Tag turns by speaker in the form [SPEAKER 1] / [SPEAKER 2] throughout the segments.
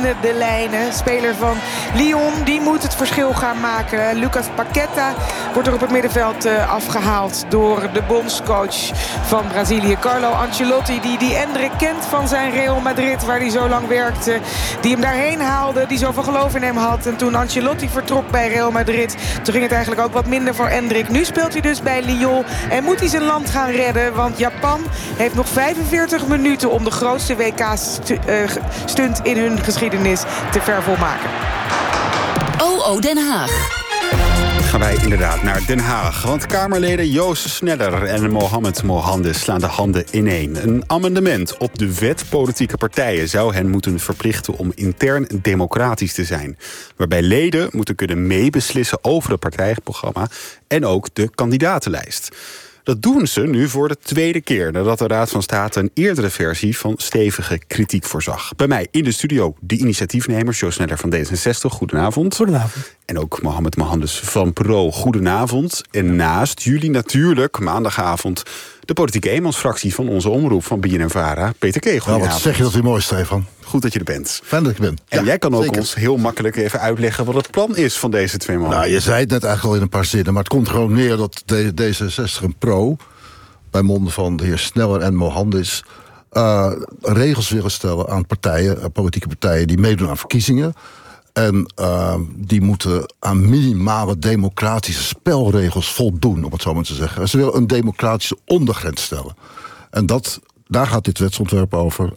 [SPEAKER 1] tussen de lijnen. Speler van Lyon, die moet het verschil gaan maken. Lucas Paqueta wordt er op het middenveld afgehaald door de bondscoach van Brazilië, Carlo Ancelotti, die Endrick kent van zijn Real Madrid, waar hij zo lang werkte. Die hem daarheen haalde, die zoveel geloof in hem had. En toen Ancelotti vertrok bij Real Madrid, toen ging het eigenlijk ook wat minder voor Endrick. Nu speelt hij dus bij Lyon en moet hij zijn land gaan redden. Want Japan heeft nog 45 minuten om de grootste WK-stunt in hun geschiedenis te vervolmaken.
[SPEAKER 2] OO Den Haag.
[SPEAKER 3] Gaan wij inderdaad naar Den Haag. Want Kamerleden Joost Sneller en Mohamed Mohandes slaan de handen ineen. Een amendement op de wet politieke partijen zou hen moeten verplichten om intern democratisch te zijn. Waarbij leden moeten kunnen meebeslissen over het partijprogramma en ook de kandidatenlijst. Dat doen ze nu voor de tweede keer nadat de Raad van State een eerdere versie van stevige kritiek voorzag. Bij mij in de studio de initiatiefnemers Joost Sneller van D66. Goedenavond.
[SPEAKER 4] Goedenavond.
[SPEAKER 3] En ook Mohamed Mohandes van Pro. Goedenavond. En naast jullie natuurlijk maandagavond de politieke eenmansfractie van onze omroep van BNNVARA, Peter K. Goedenavond.
[SPEAKER 5] Nou, wat zeg je dat weer mooi, Stefan.
[SPEAKER 3] Goed dat je er bent.
[SPEAKER 5] Fijn dat ik ben.
[SPEAKER 3] En jij kan ook
[SPEAKER 5] zeker
[SPEAKER 3] ons heel makkelijk even uitleggen wat het plan is van deze twee mannen.
[SPEAKER 5] Nou, je zei het net eigenlijk al in een paar zinnen, maar het komt gewoon neer dat D66 en Pro, bij monden van de heer Sneller en Mohandes, regels willen stellen aan partijen, politieke partijen die meedoen aan verkiezingen. En die moeten aan minimale democratische spelregels voldoen, om het zo maar te zeggen. Ze willen een democratische ondergrens stellen. En daar gaat dit wetsontwerp over.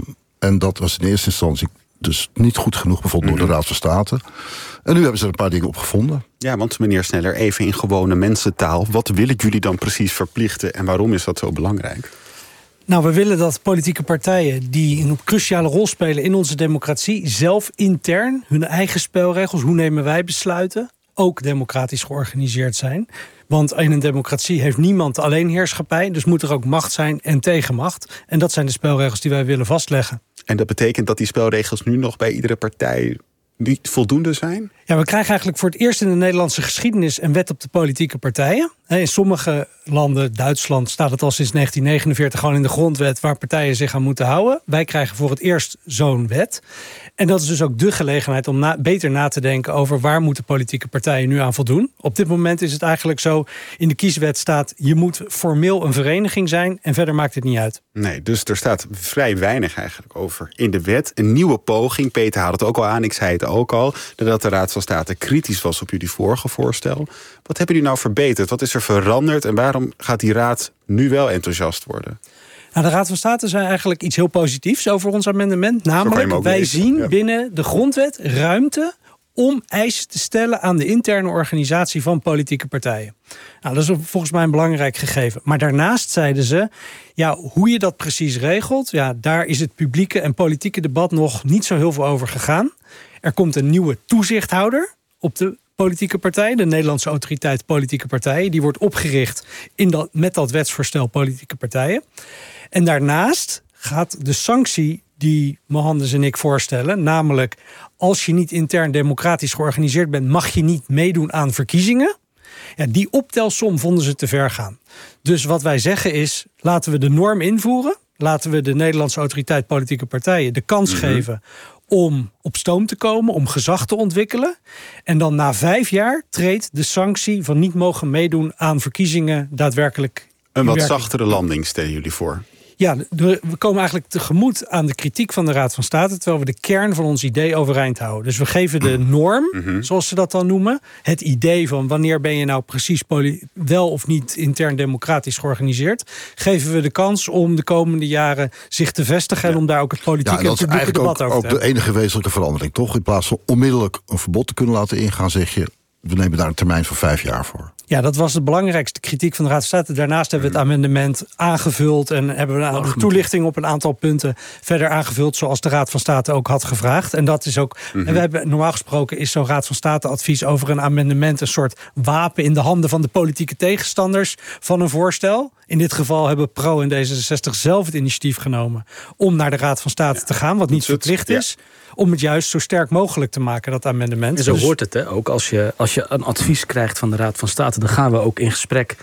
[SPEAKER 5] En dat was in eerste instantie dus niet goed genoeg bevonden door de Raad van State. En nu hebben ze er een paar dingen op gevonden.
[SPEAKER 3] Ja, want meneer Sneller, even in gewone mensentaal, wat willen jullie dan precies verplichten en waarom is dat zo belangrijk?
[SPEAKER 4] Nou, we willen dat politieke partijen die een cruciale rol spelen in onze democratie zelf intern hun eigen spelregels, hoe nemen wij besluiten, ook democratisch georganiseerd zijn. Want in een democratie heeft niemand alleen heerschappij, dus moet er ook macht zijn en tegenmacht. En dat zijn de spelregels die wij willen vastleggen. En
[SPEAKER 3] dat betekent dat die spelregels nu nog bij iedere partij niet voldoende zijn?
[SPEAKER 4] Ja, we krijgen eigenlijk voor het eerst in de Nederlandse geschiedenis een wet op de politieke partijen. In sommige landen, Duitsland, staat het al sinds 1949 gewoon in de grondwet waar partijen zich aan moeten houden. Wij krijgen voor het eerst zo'n wet. En dat is dus ook de gelegenheid om beter na te denken over waar moeten politieke partijen nu aan voldoen. Op dit moment is het eigenlijk zo, in de kieswet staat, je moet formeel een vereniging zijn en verder maakt het niet uit.
[SPEAKER 3] Nee, dus er staat vrij weinig eigenlijk over in de wet. Een nieuwe poging, Peter had het ook al aan, ik zei het ook al, nadat de Raad van State kritisch was op jullie vorige voorstel. Wat hebben jullie nou verbeterd? Wat is er veranderd en waarom gaat die Raad nu wel enthousiast worden?
[SPEAKER 4] Nou, de Raad van State zei eigenlijk iets heel positiefs over ons amendement. Namelijk, wij zien binnen de grondwet ruimte om eisen te stellen aan de interne organisatie van politieke partijen. Nou, dat is volgens mij een belangrijk gegeven. Maar daarnaast zeiden ze, ja, hoe je dat precies regelt, ja, daar is het publieke en politieke debat nog niet zo heel veel over gegaan. Er komt een nieuwe toezichthouder op de politieke partij, de Nederlandse Autoriteit Politieke Partijen. Die wordt opgericht met dat wetsvoorstel politieke partijen. En daarnaast gaat de sanctie die Mohandes en ik voorstellen, namelijk als je niet intern democratisch georganiseerd bent, mag je niet meedoen aan verkiezingen. Ja, die optelsom vonden ze te ver gaan. Dus wat wij zeggen is, laten we de norm invoeren. Laten we de Nederlandse Autoriteit Politieke Partijen de kans geven om op stoom te komen, om gezag te ontwikkelen. En dan na 5 jaar treedt de sanctie van niet mogen meedoen aan verkiezingen daadwerkelijk
[SPEAKER 3] een wat zachtere landing stellen jullie voor?
[SPEAKER 4] Ja, we komen eigenlijk tegemoet aan de kritiek van de Raad van State, terwijl we de kern van ons idee overeind houden. Dus we geven de norm, zoals ze dat dan noemen. Het idee van wanneer ben je nou precies wel of niet intern democratisch georganiseerd. Geven we de kans om de komende jaren zich te vestigen en om daar ook het politieke en publieke debat over te hebben.
[SPEAKER 5] Dat is eigenlijk ook de enige wezenlijke verandering, toch? In plaats van onmiddellijk een verbod te kunnen laten ingaan, zeg je, we nemen daar een termijn van 5 jaar voor.
[SPEAKER 4] Ja, dat was de belangrijkste kritiek van de Raad van State. Daarnaast hebben we het amendement aangevuld en hebben we de toelichting op een aantal punten verder aangevuld, zoals de Raad van State ook had gevraagd. En dat is ook. En we hebben normaal gesproken is zo'n Raad van State advies over een amendement een soort wapen in de handen van de politieke tegenstanders van een voorstel. In dit geval hebben Pro en D66 zelf het initiatief genomen om naar de Raad van State te gaan, wat niet verplicht is. Om het juist zo sterk mogelijk te maken, dat amendement.
[SPEAKER 6] En zo hoort het, hè? Ook als je een advies krijgt van de Raad van State, dan gaan we ook in gesprek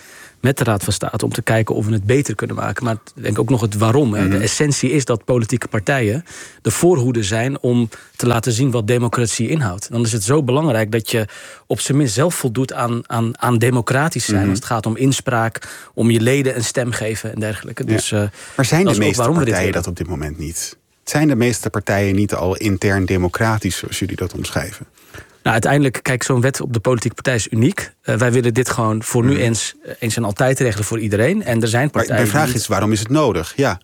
[SPEAKER 6] met de Raad van State om te kijken of we het beter kunnen maken. Maar ik denk ook nog het waarom. Hè. De essentie is dat politieke partijen de voorhoede zijn om te laten zien wat democratie inhoudt. Dan is het zo belangrijk dat je op zijn minst zelf voldoet aan democratisch zijn. Als het gaat om inspraak, om je leden een stem geven en dergelijke.
[SPEAKER 3] Ja.
[SPEAKER 6] Dus,
[SPEAKER 3] maar zijn de meeste partijen dat op dit moment niet? Zijn de meeste partijen niet al intern democratisch, zoals jullie dat omschrijven?
[SPEAKER 6] Nou, uiteindelijk, kijk, zo'n wet op de politieke partij is uniek. Wij willen dit gewoon voor nu eens en altijd regelen voor iedereen. En er zijn partijen.
[SPEAKER 3] Maar mijn vraag is, waarom is het nodig? Ja.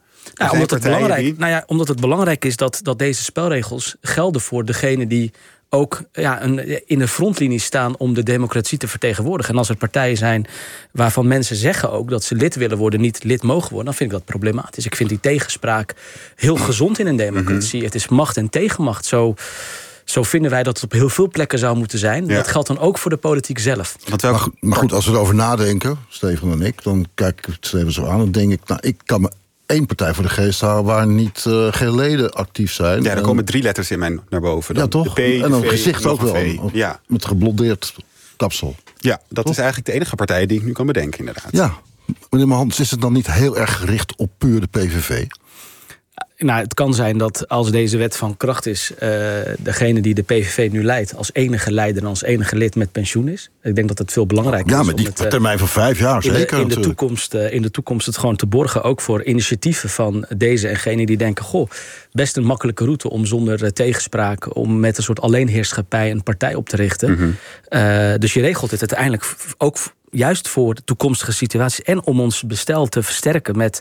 [SPEAKER 6] Omdat het belangrijk is dat deze spelregels gelden voor degenen die ook in de frontlinie staan om de democratie te vertegenwoordigen. En als er partijen zijn waarvan mensen zeggen ook dat ze lid willen worden, niet lid mogen worden, dan vind ik dat problematisch. Ik vind die tegenspraak heel gezond in een democratie. Het is macht en tegenmacht. Zo vinden wij dat het op heel veel plekken zou moeten zijn. Ja. Dat geldt dan ook voor de politiek zelf.
[SPEAKER 5] Maar goed, als we erover nadenken, Steven en ik, dan kijk ik Steven zo aan en denk ik, ik kan me één partij voor de geest houden waar niet geen leden actief zijn.
[SPEAKER 3] Ja, er komen 3 letters in mij naar boven. Dan.
[SPEAKER 5] Ja, toch?
[SPEAKER 3] De P,
[SPEAKER 5] en dan
[SPEAKER 3] de v,
[SPEAKER 5] gezicht ook wel.
[SPEAKER 3] Ja.
[SPEAKER 5] Met geblondeerd kapsel.
[SPEAKER 3] Ja, dat is eigenlijk de enige partij die ik nu kan bedenken, inderdaad.
[SPEAKER 5] Ja, meneer Mohand, is het dan niet heel erg gericht op puur de PVV?
[SPEAKER 6] Nou, het kan zijn dat als deze wet van kracht is, degene die de PVV nu leidt als enige leider en als enige lid met pensioen is. Ik denk dat het veel belangrijker is.
[SPEAKER 5] Ja, met die termijn van 5 jaar, zeker.
[SPEAKER 6] In de toekomst het gewoon te borgen, ook voor initiatieven van deze en genen die denken, best een makkelijke route om zonder tegenspraak, om met een soort alleenheerschappij een partij op te richten. Dus je regelt het uiteindelijk ook juist voor de toekomstige situaties en om ons bestel te versterken met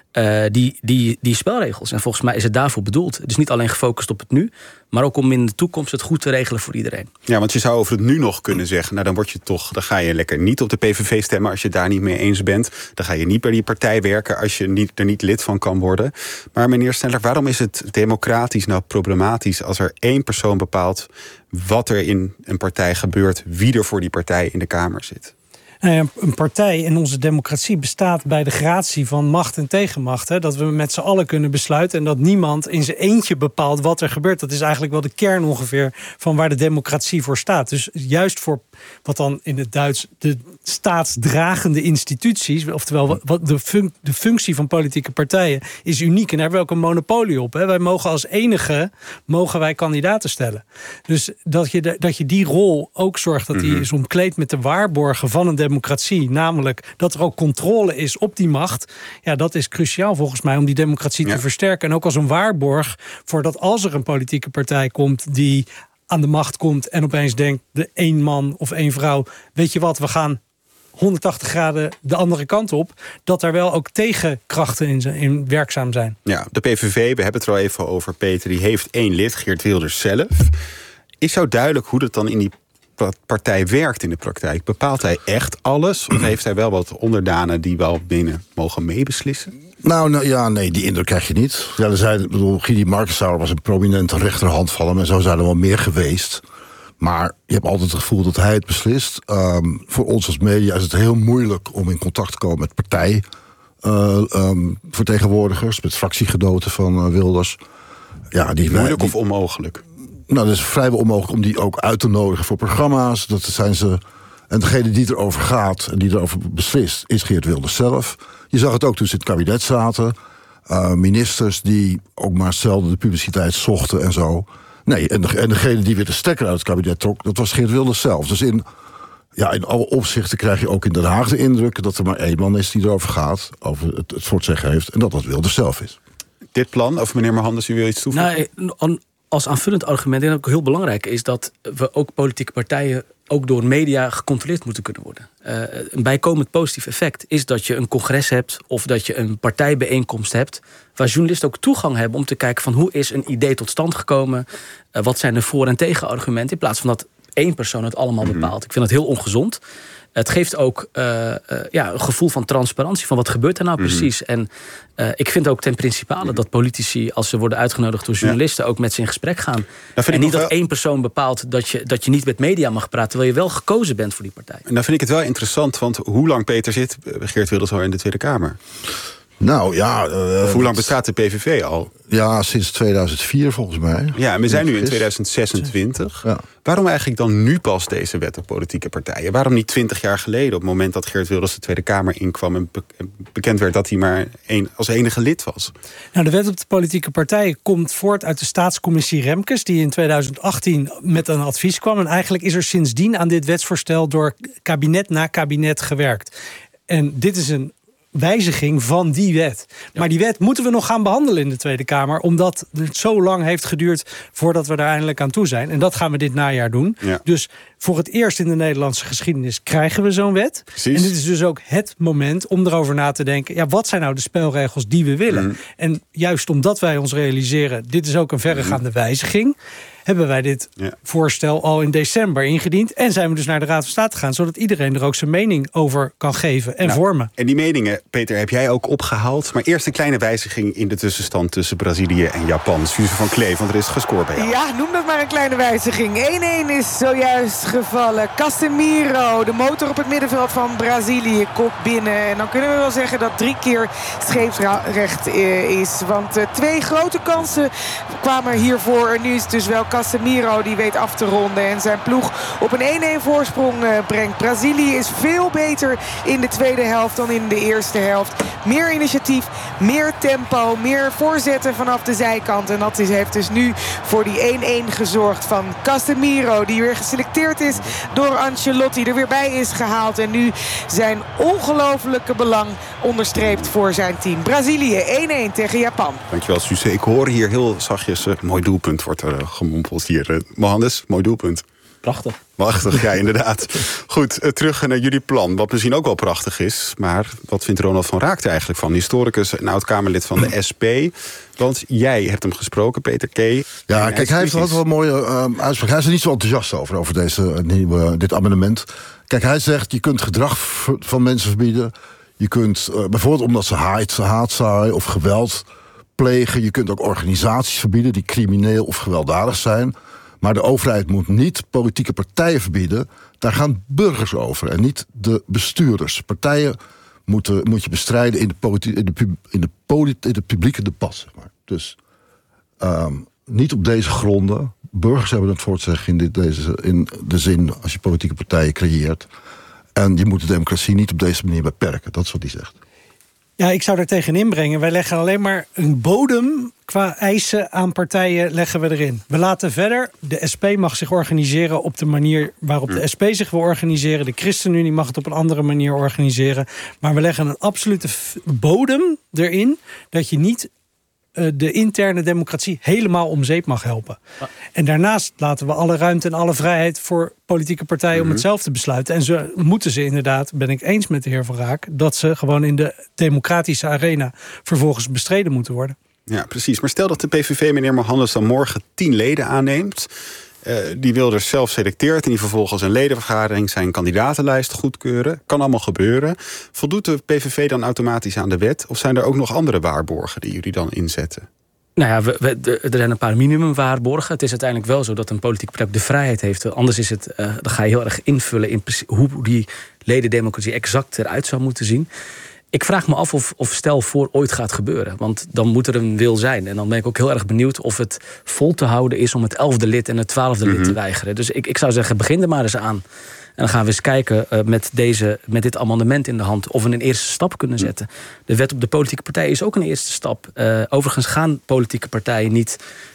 [SPEAKER 6] die spelregels. En volgens mij is het daarvoor bedoeld. Het is niet alleen gefocust op het nu, maar ook om in de toekomst het goed te regelen voor iedereen. Ja,
[SPEAKER 3] want je zou over het nu nog kunnen zeggen, dan ga je lekker niet op de PVV stemmen als je het daar niet mee eens bent. Dan ga je niet bij die partij werken als je er niet lid van kan worden. Maar meneer Sneller, waarom is het democratisch nou problematisch als er 1 persoon bepaalt wat er in een partij gebeurt, wie er voor die partij in de Kamer zit?
[SPEAKER 4] Een partij in onze democratie bestaat bij de gratie van macht en tegenmacht. Hè? Dat we met z'n allen kunnen besluiten en dat niemand in zijn eentje bepaalt wat er gebeurt. Dat is eigenlijk wel de kern ongeveer van waar de democratie voor staat. Dus juist voor wat dan in het Duits de staatsdragende instituties, oftewel de functie van politieke partijen is uniek. En daar hebben we ook een monopolie op. Hè? Wij mogen als enige kandidaten stellen. Dus dat je die rol ook zorgt dat die is omkleed met de waarborgen van een democratie, namelijk dat er ook controle is op die macht. Ja, dat is cruciaal volgens mij om die democratie te versterken. En ook als een waarborg voor dat als er een politieke partij komt die aan de macht komt en opeens denkt, de 1 man of 1 vrouw, weet je wat, we gaan 180 graden de andere kant op, dat er wel ook tegenkrachten in werkzaam zijn. Ja,
[SPEAKER 3] de PVV, we hebben het er al even over, Peter, die heeft 1 lid, Geert Wilders zelf. Is zo duidelijk hoe dat dan in die partij werkt in de praktijk? Bepaalt hij echt alles? Of heeft hij wel wat onderdanen die wel binnen mogen meebeslissen?
[SPEAKER 5] Nee, die indruk krijg je niet. Ja, Gidi Markensauer was een prominente rechterhand van hem en zo zijn er wel meer geweest. Maar je hebt altijd het gevoel dat hij het beslist. Voor ons als media is het heel moeilijk om in contact te komen met partijvertegenwoordigers, met fractiegenoten van Wilders. Ja,
[SPEAKER 3] moeilijk of onmogelijk?
[SPEAKER 5] Nou, dat is vrijwel onmogelijk om die ook uit te nodigen voor programma's. Dat zijn ze. En degene die erover gaat en die erover beslist, is Geert Wilders zelf. Je zag het ook toen ze in het kabinet zaten. Ministers die ook maar zelden de publiciteit zochten en zo. Nee, en degene die weer de stekker uit het kabinet trok, dat was Geert Wilders zelf. Dus in alle opzichten krijg je ook in Den Haag de indruk dat er maar 1 man is die erover gaat, over het voor het zeggen heeft, en dat Wilders zelf is.
[SPEAKER 3] Dit plan, of meneer Mohandes, u wil iets toevoegen?
[SPEAKER 6] Als aanvullend argument, en ook heel belangrijk is dat we ook politieke partijen ook door media gecontroleerd moeten kunnen worden. Een bijkomend positief effect is dat je een congres hebt of dat je een partijbijeenkomst hebt waar journalisten ook toegang hebben om te kijken van hoe is een idee tot stand gekomen, wat zijn de voor- en tegenargumenten, in plaats van dat 1 persoon het allemaal bepaalt. Ik vind dat heel ongezond. Het geeft ook een gevoel van transparantie, van wat gebeurt er nou precies. En ik vind ook ten principale dat politici, als ze worden uitgenodigd door journalisten, ook met ze in gesprek gaan. En niet dat 1 persoon bepaalt dat je niet met media mag praten, terwijl je wel gekozen bent voor die partij.
[SPEAKER 3] En dan vind ik het wel interessant, want hoe lang, Peter, zit Geert Wilders al in de Tweede Kamer?
[SPEAKER 5] Nou ja...
[SPEAKER 3] hoe lang bestaat de PVV al?
[SPEAKER 5] Ja, sinds 2004 volgens mij.
[SPEAKER 3] Ja, en we zijn nu in 2026. Ja. Waarom eigenlijk dan nu pas deze wet op politieke partijen? Waarom niet 20 jaar geleden, op het moment dat Geert Wilders de Tweede Kamer inkwam en bekend werd dat hij maar als enige lid was?
[SPEAKER 4] Nou, de wet op de politieke partijen komt voort uit de staatscommissie Remkes, die in 2018 met een advies kwam. En eigenlijk is er sindsdien aan dit wetsvoorstel door kabinet na kabinet gewerkt. En dit is een wijziging van die wet. Maar die wet moeten we nog gaan behandelen in de Tweede Kamer, omdat het zo lang heeft geduurd voordat we daar eindelijk aan toe zijn. En dat gaan we dit najaar doen. Ja. Dus voor het eerst in de Nederlandse geschiedenis krijgen we zo'n wet. Precies. En dit is dus ook het moment om erover na te denken, ja, wat zijn nou de spelregels die we willen? En juist omdat wij ons realiseren, dit is ook een verregaande wijziging, hebben wij dit voorstel al in december ingediend. En zijn we dus naar de Raad van State gegaan, zodat iedereen er ook zijn mening over kan geven en vormen.
[SPEAKER 3] En die meningen, Peter, heb jij ook opgehaald. Maar eerst een kleine wijziging in de tussenstand tussen Brazilië en Japan. Suze van Kleef, want er is gescoord bij jou.
[SPEAKER 1] Ja, noem dat maar een kleine wijziging. 1-1 is zojuist gevallen. Casemiro, de motor op het middenveld van Brazilië, kopt binnen. En dan kunnen we wel zeggen dat 3 keer scheepsrecht is. Want 2 grote kansen kwamen hiervoor. En nu is het dus wel Casemiro die weet af te ronden en zijn ploeg op een 1-1 voorsprong brengt. Brazilië is veel beter in de tweede helft dan in de eerste helft. Meer initiatief, meer tempo, meer voorzetten vanaf de zijkant. En dat heeft dus nu voor die 1-1 gezorgd van Casemiro, die weer geselecteerd is door Ancelotti, er weer bij is gehaald en nu zijn ongelofelijke belang onderstreept voor zijn team. Brazilië 1-1 tegen Japan.
[SPEAKER 3] Dankjewel, Suze. Ik hoor hier heel zachtjes, mooi doelpunt wordt er gemompeld hier. Mohandes, mooi doelpunt. Prachtig, ja, inderdaad. Goed, terug naar jullie plan. Wat misschien ook wel prachtig is, maar wat vindt Ronald van Raak er eigenlijk van? Historicus en oud-Kamerlid van de SP. Want jij hebt hem gesproken, Peter K.
[SPEAKER 5] Ja, kijk, hij heeft altijd wel een mooie uitspraak. Hij is er niet zo enthousiast over dit amendement. Kijk, hij zegt, je kunt gedrag van mensen verbieden. Je kunt bijvoorbeeld omdat ze haatzaaien of geweld plegen. Je kunt ook organisaties verbieden die crimineel of gewelddadig zijn. Maar de overheid moet niet politieke partijen verbieden. Daar gaan burgers over en niet de bestuurders. Partijen moet je bestrijden in het publieke debat. Zeg maar. Dus niet op deze gronden. Burgers hebben het voor te zeggen in de zin als je politieke partijen creëert. En je moet de democratie niet op deze manier beperken. Dat is wat hij zegt.
[SPEAKER 4] Ja, ik zou daar tegen inbrengen. Wij leggen alleen maar een bodem qua eisen aan partijen leggen we erin. We laten verder, de SP mag zich organiseren op de manier waarop de SP zich wil organiseren. De ChristenUnie mag het op een andere manier organiseren. Maar we leggen een absolute bodem erin dat je niet de interne democratie helemaal om zeep mag helpen. En daarnaast laten we alle ruimte en alle vrijheid voor politieke partijen om het zelf te besluiten. En zo moeten ze inderdaad, ben ik eens met de heer Van Raak, dat ze gewoon in de democratische arena vervolgens bestreden moeten worden.
[SPEAKER 3] Ja, precies. Maar stel dat de PVV, meneer Mohandes, dan morgen 10 leden aanneemt. Die Wilders zelf selecteert en die vervolgens een ledenvergadering zijn kandidatenlijst goedkeuren. Kan allemaal gebeuren. Voldoet de PVV dan automatisch aan de wet? Of zijn er ook nog andere waarborgen die jullie dan inzetten?
[SPEAKER 6] Nou ja, er zijn een paar minimumwaarborgen. Het is uiteindelijk wel zo dat een politieke partij de vrijheid heeft. Anders is het, dan ga je heel erg invullen in hoe die ledendemocratie exact eruit zou moeten zien. Ik vraag me af of stel voor ooit gaat gebeuren. Want dan moet er een wil zijn. En dan ben ik ook heel erg benieuwd of het vol te houden is om het 11e lid en het 12e lid te weigeren. Dus ik zou zeggen, begin er maar eens aan. En dan gaan we eens kijken met dit amendement in de hand of we een eerste stap kunnen zetten. De wet op de politieke partijen is ook een eerste stap. Overigens gaan politieke partijen niet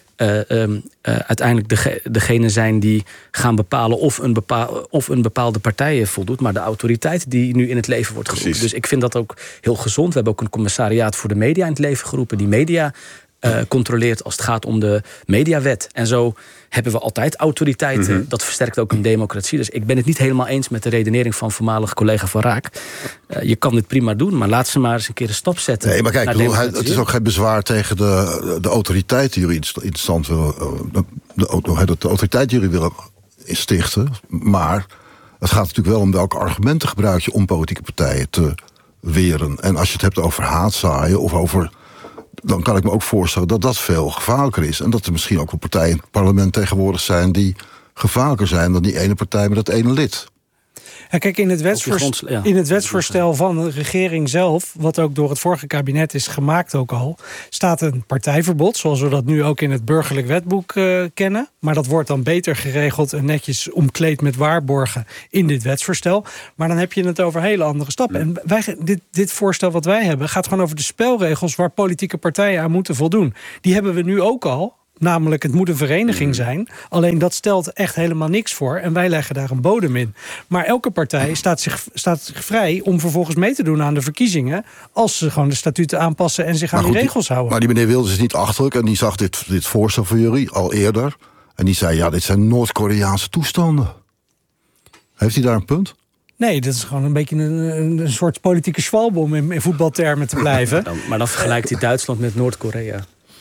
[SPEAKER 6] uiteindelijk degene zijn die gaan bepalen of een bepaalde partij voldoet, maar de autoriteit die nu in het leven wordt geroepen. Dus ik vind dat ook heel gezond. We hebben ook een commissariaat voor de media in het leven geroepen, die media controleert als het gaat om de mediawet. En zo hebben we altijd autoriteiten. Dat versterkt ook een democratie. Dus ik ben het niet helemaal eens met de redenering van voormalig collega Van Raak. Je kan dit prima doen, maar laat ze maar eens een keer een stap zetten.
[SPEAKER 5] Nee, maar kijk, het is ook geen bezwaar tegen de autoriteit die jullie in stand willen. De autoriteit die jullie willen stichten. Maar het gaat natuurlijk wel om welke argumenten gebruik je om politieke partijen te weren. En als je het hebt over haatzaaien of over, dan kan ik me ook voorstellen dat dat veel gevaarlijker is. En dat er misschien ook wel partijen in het parlement tegenwoordig zijn die gevaarlijker zijn dan die ene partij met dat ene lid.
[SPEAKER 4] Ja, kijk, in het wetsvoorstel van de regering zelf, wat ook door het vorige kabinet is gemaakt ook al, staat een partijverbod, zoals we dat nu ook in het burgerlijk wetboek kennen. Maar dat wordt dan beter geregeld en netjes omkleed met waarborgen in dit wetsvoorstel. Maar dan heb je het over hele andere stappen. En dit voorstel wat wij hebben gaat gewoon over de spelregels waar politieke partijen aan moeten voldoen. Die hebben we nu ook al. Namelijk, het moet een vereniging zijn. Alleen dat stelt echt helemaal niks voor. En wij leggen daar een bodem in. Maar elke partij staat zich vrij om vervolgens mee te doen aan de verkiezingen. Als ze gewoon de statuten aanpassen en zich aan die regels houden.
[SPEAKER 5] Maar die meneer Wilders is niet achterlijk. En die zag dit voorstel van jullie al eerder. En die zei, dit zijn Noord-Koreaanse toestanden. Heeft hij daar een punt?
[SPEAKER 4] Nee, dat is gewoon een beetje een soort politieke schwalbe om in voetbaltermen te blijven.
[SPEAKER 6] Maar dan vergelijkt hij Duitsland met Noord-Korea.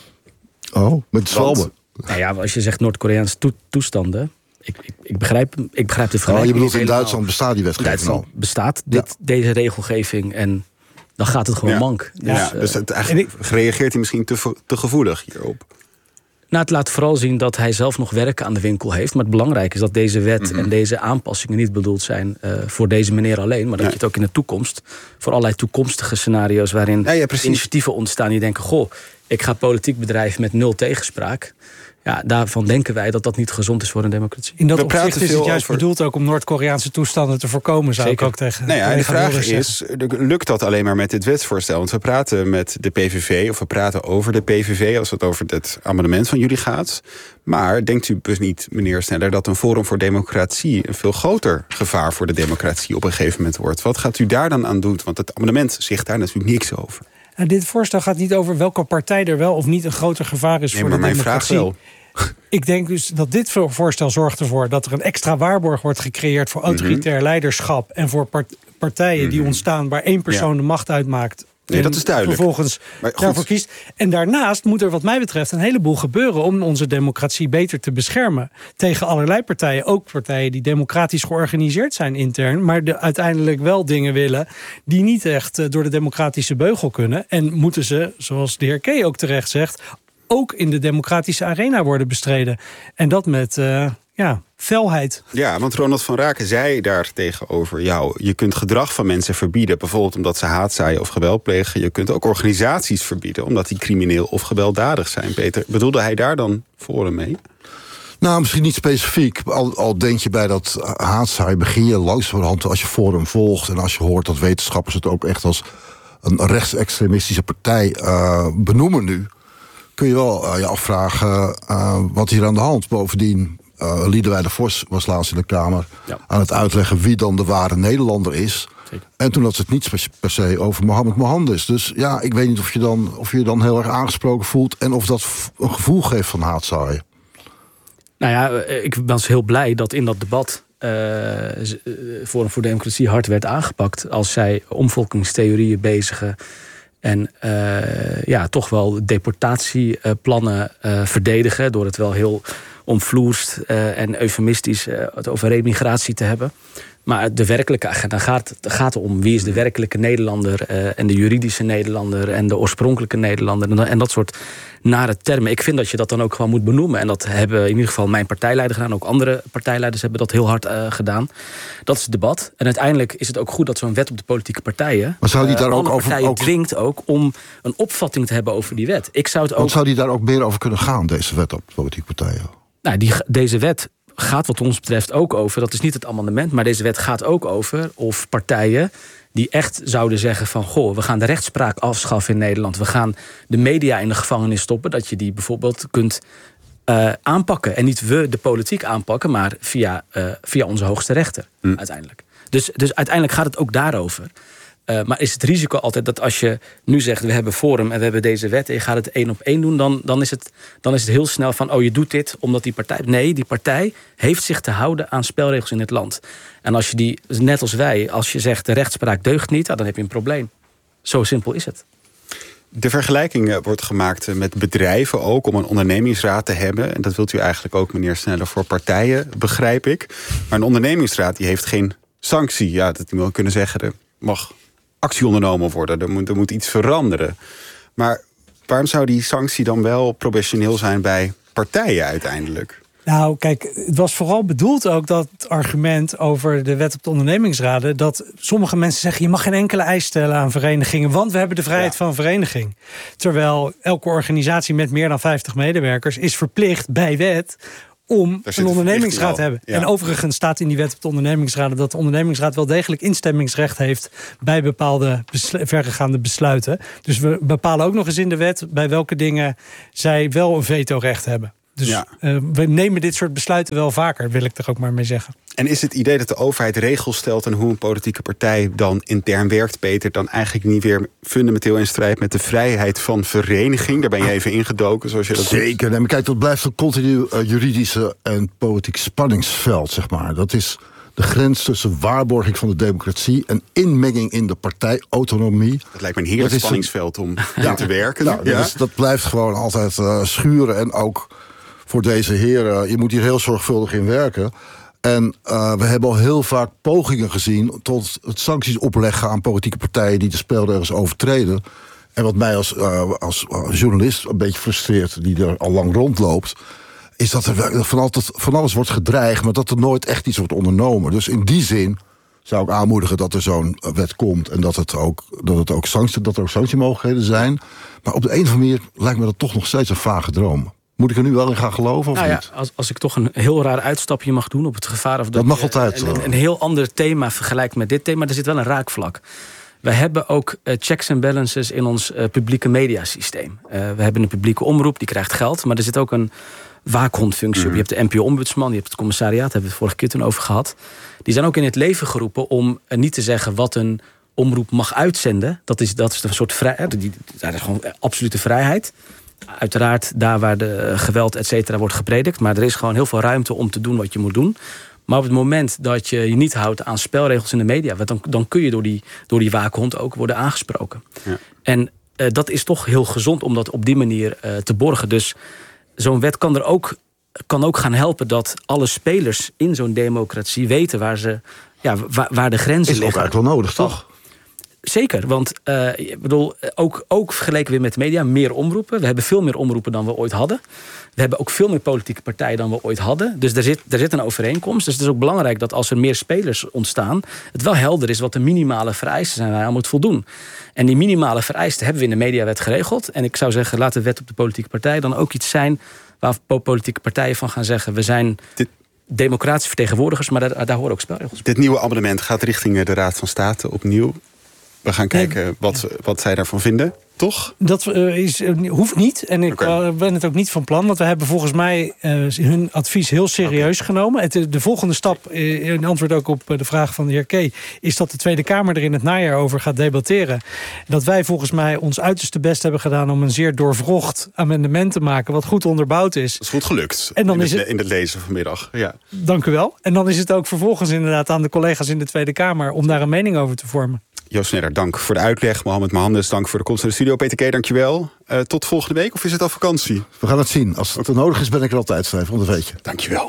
[SPEAKER 5] Oh, met zwalbe.
[SPEAKER 6] Nou ja, als je zegt Noord-Koreaanse toestanden. Ik begrijp de vergelijking.
[SPEAKER 5] Je bedoelt in Duitsland bestaat die wetgeving al?
[SPEAKER 6] Bestaat deze regelgeving en dan gaat het gewoon mank.
[SPEAKER 3] Dus eigenlijk reageert hij misschien te gevoelig hierop.
[SPEAKER 6] Nou, het laat vooral zien dat hij zelf nog werken aan de winkel heeft. Maar het belangrijke is dat deze wet en deze aanpassingen niet bedoeld zijn voor deze meneer alleen. Maar dat je het ook in de toekomst, voor allerlei toekomstige scenario's waarin initiatieven ontstaan die denken, goh, ik ga politiek bedrijven met 0 tegenspraak. Ja, daarvan denken wij dat dat niet gezond is voor een democratie.
[SPEAKER 4] In dat opzicht is het juist bedoeld ook om Noord-Koreaanse toestanden te voorkomen, zou ik ook tegen.
[SPEAKER 3] De vraag is, lukt dat alleen maar met dit wetsvoorstel? Want we praten met de PVV, of we praten over de PVV als het over het amendement van jullie gaat. Maar denkt u dus niet, meneer Sneller, dat een Forum voor Democratie een veel groter gevaar voor de democratie op een gegeven moment wordt? Wat gaat u daar dan aan doen? Want het amendement zegt daar natuurlijk niks over.
[SPEAKER 4] En dit voorstel gaat niet over welke partij er wel of niet een groter gevaar is voor de democratie. Maar mijn vraag wel. Ik denk dus dat dit voorstel zorgt ervoor dat er een extra waarborg wordt gecreëerd voor autoritair leiderschap en voor partijen die ontstaan waar één persoon de macht uitmaakt.
[SPEAKER 3] Nee, dat is duidelijk.
[SPEAKER 4] Vervolgens daarvoor kiest. En daarnaast moet er wat mij betreft een heleboel gebeuren om onze democratie beter te beschermen. Tegen allerlei partijen. Ook partijen die democratisch georganiseerd zijn intern. Maar uiteindelijk wel dingen willen die niet echt door de democratische beugel kunnen. En moeten ze, zoals de heer Kee ook terecht zegt, ook in de democratische arena worden bestreden. En dat met felheid.
[SPEAKER 3] Ja, want Ronald van Raken zei daar tegenover jou, je kunt gedrag van mensen verbieden, bijvoorbeeld omdat ze haat zaaien of geweld plegen. Je kunt ook organisaties verbieden, omdat die crimineel of gewelddadig zijn. Peter, bedoelde hij daar dan Forum mee?
[SPEAKER 5] Nou, misschien niet specifiek. Al denk je bij dat haatzaaien, begin je langzamerhand als je Forum volgt en als je hoort dat wetenschappers het ook echt als een rechtsextremistische partij benoemen nu, kun je wel je afvragen wat hier aan de hand. Bovendien, Liedewij de Vos was laatst in de Kamer aan het uitleggen wie dan de ware Nederlander is. Zeker. En toen had ze het niet per se over Mohammed Mohandes. Dus ja, ik weet niet of je dan heel erg aangesproken voelt en of dat een gevoel geeft van haatzaaien.
[SPEAKER 6] Nou ja, ik was heel blij dat in dat debat Forum voor Democratie hard werd aangepakt als zij omvolkingstheorieën bezigen en toch wel deportatieplannen verdedigen door het wel heel omvloerst en eufemistisch het over remigratie te hebben. Maar de werkelijke agenda gaat om wie is de werkelijke Nederlander en de juridische Nederlander en de oorspronkelijke Nederlander en dat soort nare termen. Ik vind dat je dat dan ook gewoon moet benoemen. En dat hebben in ieder geval mijn partijleider gedaan. Ook andere partijleiders hebben dat heel hard gedaan. Dat is het debat. En uiteindelijk is het ook goed dat zo'n wet op de politieke partijen,
[SPEAKER 5] maar zou die daar
[SPEAKER 6] ook over dwingt ook om een opvatting te hebben over die wet.
[SPEAKER 5] Zou die daar ook meer over kunnen gaan, deze wet op de politieke partijen?
[SPEAKER 6] Nou, deze wet gaat wat ons betreft ook over, dat is niet het amendement, maar deze wet gaat ook over of partijen die echt zouden zeggen van, goh, we gaan de rechtspraak afschaffen in Nederland, we gaan de media in de gevangenis stoppen, dat je die bijvoorbeeld kunt aanpakken. En niet we de politiek aanpakken, maar via onze hoogste rechter uiteindelijk. Dus uiteindelijk gaat het ook daarover. Maar is het risico altijd dat als je nu zegt, we hebben Forum en we hebben deze wet en je gaat het 1 op 1 doen, dan is het heel snel van, je doet dit omdat die partij. Nee, die partij heeft zich te houden aan spelregels in het land. En als je die, net als wij, als je zegt de rechtspraak deugt niet, dan heb je een probleem. Zo simpel is het.
[SPEAKER 3] De vergelijking wordt gemaakt met bedrijven ook om een ondernemingsraad te hebben. En dat wilt u eigenlijk ook, meneer Sneller, voor partijen, begrijp ik. Maar een ondernemingsraad die heeft geen sanctie. Ja, dat u wel kunnen zeggen, er mag actie ondernomen worden. Er moet iets veranderen. Maar waarom zou die sanctie dan wel proportioneel zijn bij partijen uiteindelijk?
[SPEAKER 4] Nou, kijk, het was vooral bedoeld ook dat argument over de wet op de ondernemingsraden, dat sommige mensen zeggen, je mag geen enkele eis stellen aan verenigingen, want we hebben de vrijheid van vereniging. Terwijl elke organisatie met meer dan 50 medewerkers is verplicht bij wet om een ondernemingsraad te hebben. Ja. En overigens staat in die wet op de ondernemingsraden dat de ondernemingsraad wel degelijk instemmingsrecht heeft bij bepaalde verregaande besluiten. Dus we bepalen ook nog eens in de wet bij welke dingen zij wel een vetorecht hebben. Dus we nemen dit soort besluiten wel vaker, wil ik er ook maar mee zeggen.
[SPEAKER 3] En is het idee dat de overheid regels stelt en hoe een politieke partij dan intern werkt, Peter, dan eigenlijk niet weer fundamenteel in strijd met de vrijheid van vereniging? Daar ben je even ingedoken, zoals je dat
[SPEAKER 5] Zeker. Nee, maar kijk, dat blijft een continu juridische en politiek spanningsveld, zeg maar. Dat is de grens tussen waarborging van de democratie en inmenging in de partijautonomie.
[SPEAKER 3] Het lijkt me een heerlijk spanningsveld om in te werken.
[SPEAKER 5] Nou, dat blijft gewoon altijd schuren. En ook voor deze heren, je moet hier heel zorgvuldig in werken. En we hebben al heel vaak pogingen gezien tot het sancties opleggen aan politieke partijen die de spelregels overtreden. En wat mij als journalist een beetje frustreert, die er al lang rondloopt, is dat er van alles wordt gedreigd, maar dat er nooit echt iets wordt ondernomen. Dus in die zin zou ik aanmoedigen dat er zo'n wet komt en dat er ook sanctiemogelijkheden zijn. Maar op de een of andere manier lijkt me dat toch nog steeds een vage droom. Moet ik er nu wel in gaan geloven of niet?
[SPEAKER 6] Als ik toch een heel raar uitstapje mag doen op het gevaar of
[SPEAKER 5] dat mag altijd
[SPEAKER 6] een heel ander thema vergelijkt met dit thema, er zit wel een raakvlak. We hebben ook checks en balances in ons publieke mediasysteem. We hebben een publieke omroep, die krijgt geld, maar er zit ook een waakhondfunctie op. Je hebt de NPO-ombudsman, je hebt het commissariaat, daar hebben we het vorige keer toen over gehad. Die zijn ook in het leven geroepen om niet te zeggen wat een omroep mag uitzenden. Dat is een soort vrijheid. Dat is gewoon absolute vrijheid. Uiteraard daar waar de geweld et cetera wordt gepredikt. Maar er is gewoon heel veel ruimte om te doen wat je moet doen. Maar op het moment dat je je niet houdt aan spelregels in de media, dan kun je door die waakhond ook worden aangesproken. Ja. En dat is toch heel gezond om dat op die manier te borgen. Dus zo'n wet kan ook gaan helpen dat alle spelers in zo'n democratie weten waar de grenzen liggen.
[SPEAKER 5] Is ook eigenlijk wel nodig, toch?
[SPEAKER 6] Zeker, want ik bedoel, ook vergeleken weer met de media, meer omroepen. We hebben veel meer omroepen dan we ooit hadden. We hebben ook veel meer politieke partijen dan we ooit hadden. Dus er zit een overeenkomst. Dus het is ook belangrijk dat als er meer spelers ontstaan, het wel helder is wat de minimale vereisten zijn waar je aan moet voldoen. En die minimale vereisten hebben we in de mediawet geregeld. En ik zou zeggen, laat de wet op de politieke partij dan ook iets zijn waar politieke partijen van gaan zeggen, we zijn democratische vertegenwoordigers, maar daar horen ook spelregels.
[SPEAKER 3] Dit nieuwe amendement gaat richting de Raad van State opnieuw. We gaan kijken wat zij daarvan vinden, toch? Dat
[SPEAKER 4] hoeft niet. En ik ben het ook niet van plan. Want we hebben volgens mij hun advies heel serieus genomen. De volgende stap, in antwoord ook op de vraag van de heer Kee, is dat de Tweede Kamer er in het najaar over gaat debatteren. Dat wij volgens mij ons uiterste best hebben gedaan om een zeer doorwrocht amendement te maken, wat goed onderbouwd is.
[SPEAKER 3] Dat is goed gelukt.
[SPEAKER 4] En dan
[SPEAKER 3] in het lezen vanmiddag. Ja.
[SPEAKER 4] Dank u wel. En dan is het ook vervolgens inderdaad aan de collega's in de Tweede Kamer om daar een mening over te vormen.
[SPEAKER 3] Joost Snedder, dank voor de uitleg. Mohammed Mohandes, dank voor de komst naar de studio. Peter Kee, dankjewel. Tot volgende week, of is het al vakantie?
[SPEAKER 5] We gaan het zien. Als het nodig is, ben ik er altijd, Stefan, dat weet je.
[SPEAKER 3] Dankjewel.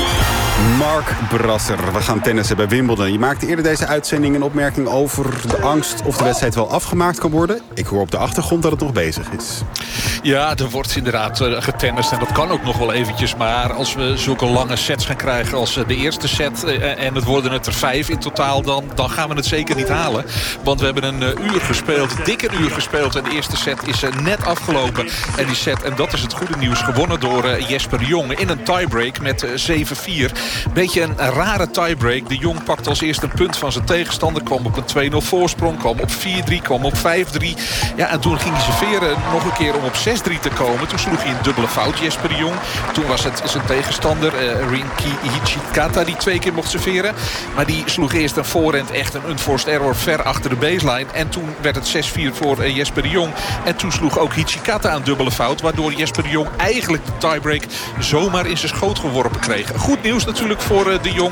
[SPEAKER 3] Mark Brasser, we gaan tennissen bij Wimbledon. Je maakte eerder deze uitzending een opmerking over de angst of de wedstrijd wel afgemaakt kan worden. Ik hoor op de achtergrond dat het nog bezig is.
[SPEAKER 7] Ja, er wordt inderdaad getennist en dat kan ook nog wel eventjes. Maar als we zulke lange sets gaan krijgen als de eerste set en het worden het er 5 in totaal, dan gaan we het zeker niet halen. Want we hebben een uur gespeeld, dik een uur gespeeld en de eerste set is net afgelopen. En die set, en dat is het goede nieuws, gewonnen door Jesper Jong in een tiebreak met 7-4. Beetje een rare tiebreak. De Jong pakte als eerste een punt van zijn tegenstander, kwam op een 2-0 voorsprong, kwam op 4-3, kwam op 5-3. Ja, en toen ging hij serveren nog een keer om op 6-3 te komen. Toen sloeg hij een dubbele fout, Jesper Jong. Toen was het zijn tegenstander, Rinky Hichikata, die 2 keer mocht serveren. Maar die sloeg eerst een voorhand echt een unforced error ver achter de baseline. En toen werd het 6-4 voor Jesper de Jong. En toen sloeg ook Hichikata een dubbele fout, waardoor Jesper de Jong eigenlijk de tiebreak zomaar in zijn schoot geworpen kreeg. Goed nieuws natuurlijk natuurlijk voor de Jong.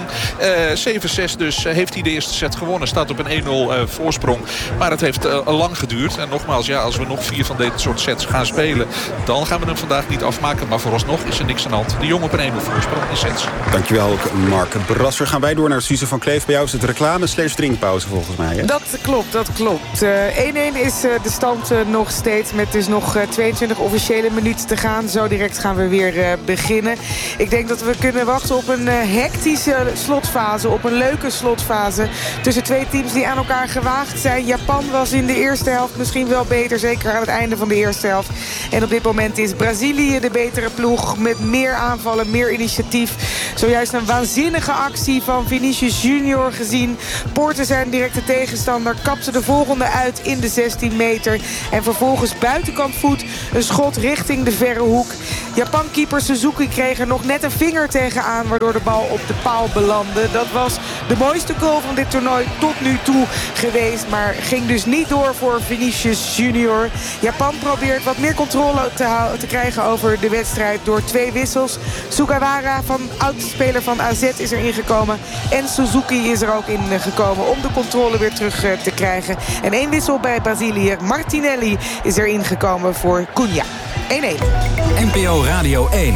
[SPEAKER 7] 7-6 dus heeft hij de eerste set gewonnen. Staat op een 1-0 voorsprong. Maar het heeft lang geduurd. En nogmaals, als we nog 4 van dit soort sets gaan spelen, dan gaan we hem vandaag niet afmaken. Maar vooralsnog is er niks aan de hand. De Jong op een 1-0 voorsprong in sets.
[SPEAKER 3] Dankjewel ook, Mark Brasser. Gaan wij door naar Suze van Kleef. Bij jou is het reclame/drinkpauze volgens mij. Hè?
[SPEAKER 1] Dat klopt. 1-1 is de stand nog steeds. Met dus nog 22 officiële minuten te gaan. Zo direct gaan we weer beginnen. Ik denk dat we kunnen wachten op een hectische slotfase. Op een leuke slotfase. Tussen 2 teams die aan elkaar gewaagd zijn. Japan was in de eerste helft misschien wel beter. Zeker aan het einde van de eerste helft. En op dit moment is Brazilië de betere ploeg. Met meer aanvallen, meer initiatief. Zojuist een waanzinnige actie van Vinicius Junior gezien. Poorten zijn directe tegenstander. Kapte de volgende uit in de 16 meter. En vervolgens buitenkant voet een schot richting de verre hoek. Japan-keeper Suzuki kreeg er nog net een vinger tegenaan, waardoor de bal op de paal belandde. Dat was de mooiste goal van dit toernooi tot nu toe geweest. Maar ging dus niet door voor Vinicius Junior. Japan probeert wat meer controle te krijgen over de wedstrijd door 2 wissels. Sugawara, oud-speler van AZ, is er ingekomen. En Suzuki is er ook in gekomen om de controle weer terug te krijgen. En 1 wissel bij Brazilië. Martinelli is er ingekomen voor Cunha. 1-1.
[SPEAKER 2] NPO Radio 1.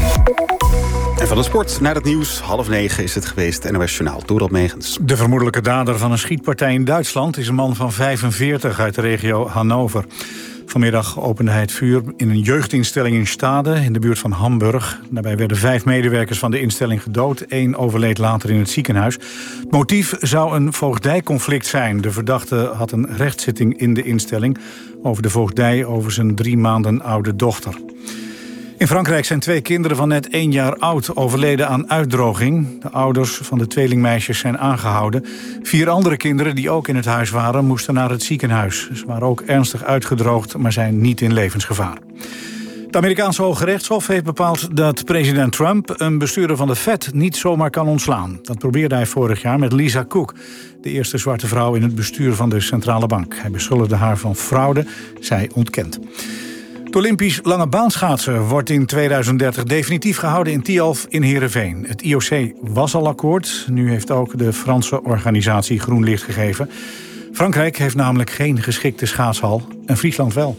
[SPEAKER 3] En van de sport naar het nieuws. 8:30 is het geweest. NOS Journaal, Dorald Megens.
[SPEAKER 8] De vermoedelijke dader van een schietpartij in Duitsland is een man van 45 uit de regio Hannover. Vanmiddag opende hij het vuur in een jeugdinstelling in Stade, in de buurt van Hamburg. Daarbij werden 5 medewerkers van de instelling gedood. 1 overleed later in het ziekenhuis. Het motief zou een voogdijconflict zijn. De verdachte had een rechtszitting in de instelling over de voogdij over zijn 3 maanden oude dochter. In Frankrijk zijn 2 kinderen van net 1 jaar oud overleden aan uitdroging. De ouders van de tweelingmeisjes zijn aangehouden. 4 andere kinderen die ook in het huis waren moesten naar het ziekenhuis. Ze waren ook ernstig uitgedroogd, maar zijn niet in levensgevaar. Het Amerikaanse Hoge Rechtshof heeft bepaald dat president Trump een bestuurder van de Fed niet zomaar kan ontslaan. Dat probeerde hij vorig jaar met Lisa Cook, de eerste zwarte vrouw in het bestuur van de centrale bank. Hij beschuldigde haar van fraude, zij ontkent. Het Olympisch lange baanschaatsen wordt in 2030 definitief gehouden in Tialf in Heerenveen. Het IOC was al akkoord. Nu heeft ook de Franse organisatie groen licht gegeven. Frankrijk heeft namelijk geen geschikte schaatshal en Friesland wel.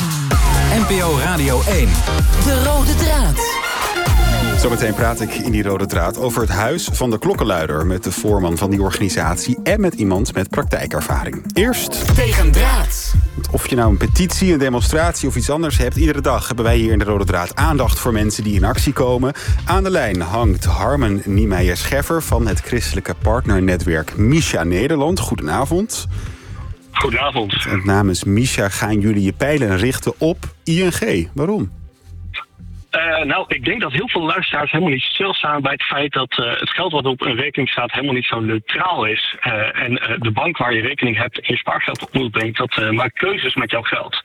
[SPEAKER 2] NPO Radio 1. De rode draad.
[SPEAKER 3] Zometeen praat ik in die rode draad over het huis van de klokkenluider met de voorman van die organisatie en met iemand met praktijkervaring. Eerst
[SPEAKER 2] Tegen draad.
[SPEAKER 3] Of je nou een petitie, een demonstratie of iets anders hebt, iedere dag hebben wij hier in de rode draad aandacht voor mensen die in actie komen. Aan de lijn hangt Harmen Niemeyer-Scheffer van het christelijke partnernetwerk Misha Nederland. Goedenavond.
[SPEAKER 9] Goedenavond.
[SPEAKER 3] En namens Misha gaan jullie je pijlen richten op ING. Waarom?
[SPEAKER 9] Ik denk dat heel veel luisteraars helemaal niet stilstaan bij het feit dat het geld wat op een rekening staat helemaal niet zo neutraal is. En de bank waar je rekening hebt en je spaargeld op moet, dat maakt keuzes met jouw geld.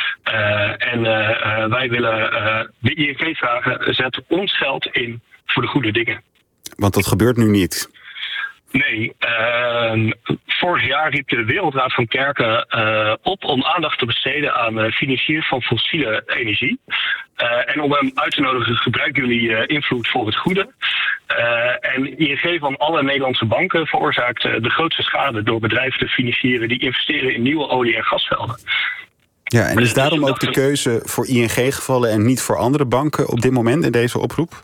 [SPEAKER 9] Wij willen de ING vragen, zet ons geld in voor de goede dingen.
[SPEAKER 3] Want dat gebeurt nu niet.
[SPEAKER 9] Nee, vorig jaar riep de Wereldraad van Kerken op om aandacht te besteden aan financieren van fossiele energie. En om hem uit te nodigen, gebruiken jullie invloed voor het goede. En ING van alle Nederlandse banken veroorzaakt de grootste schade door bedrijven te financieren die investeren in nieuwe olie- en gasvelden.
[SPEAKER 3] Ja, en is daarom ook de keuze voor ING gevallen en niet voor andere banken op dit moment in deze oproep?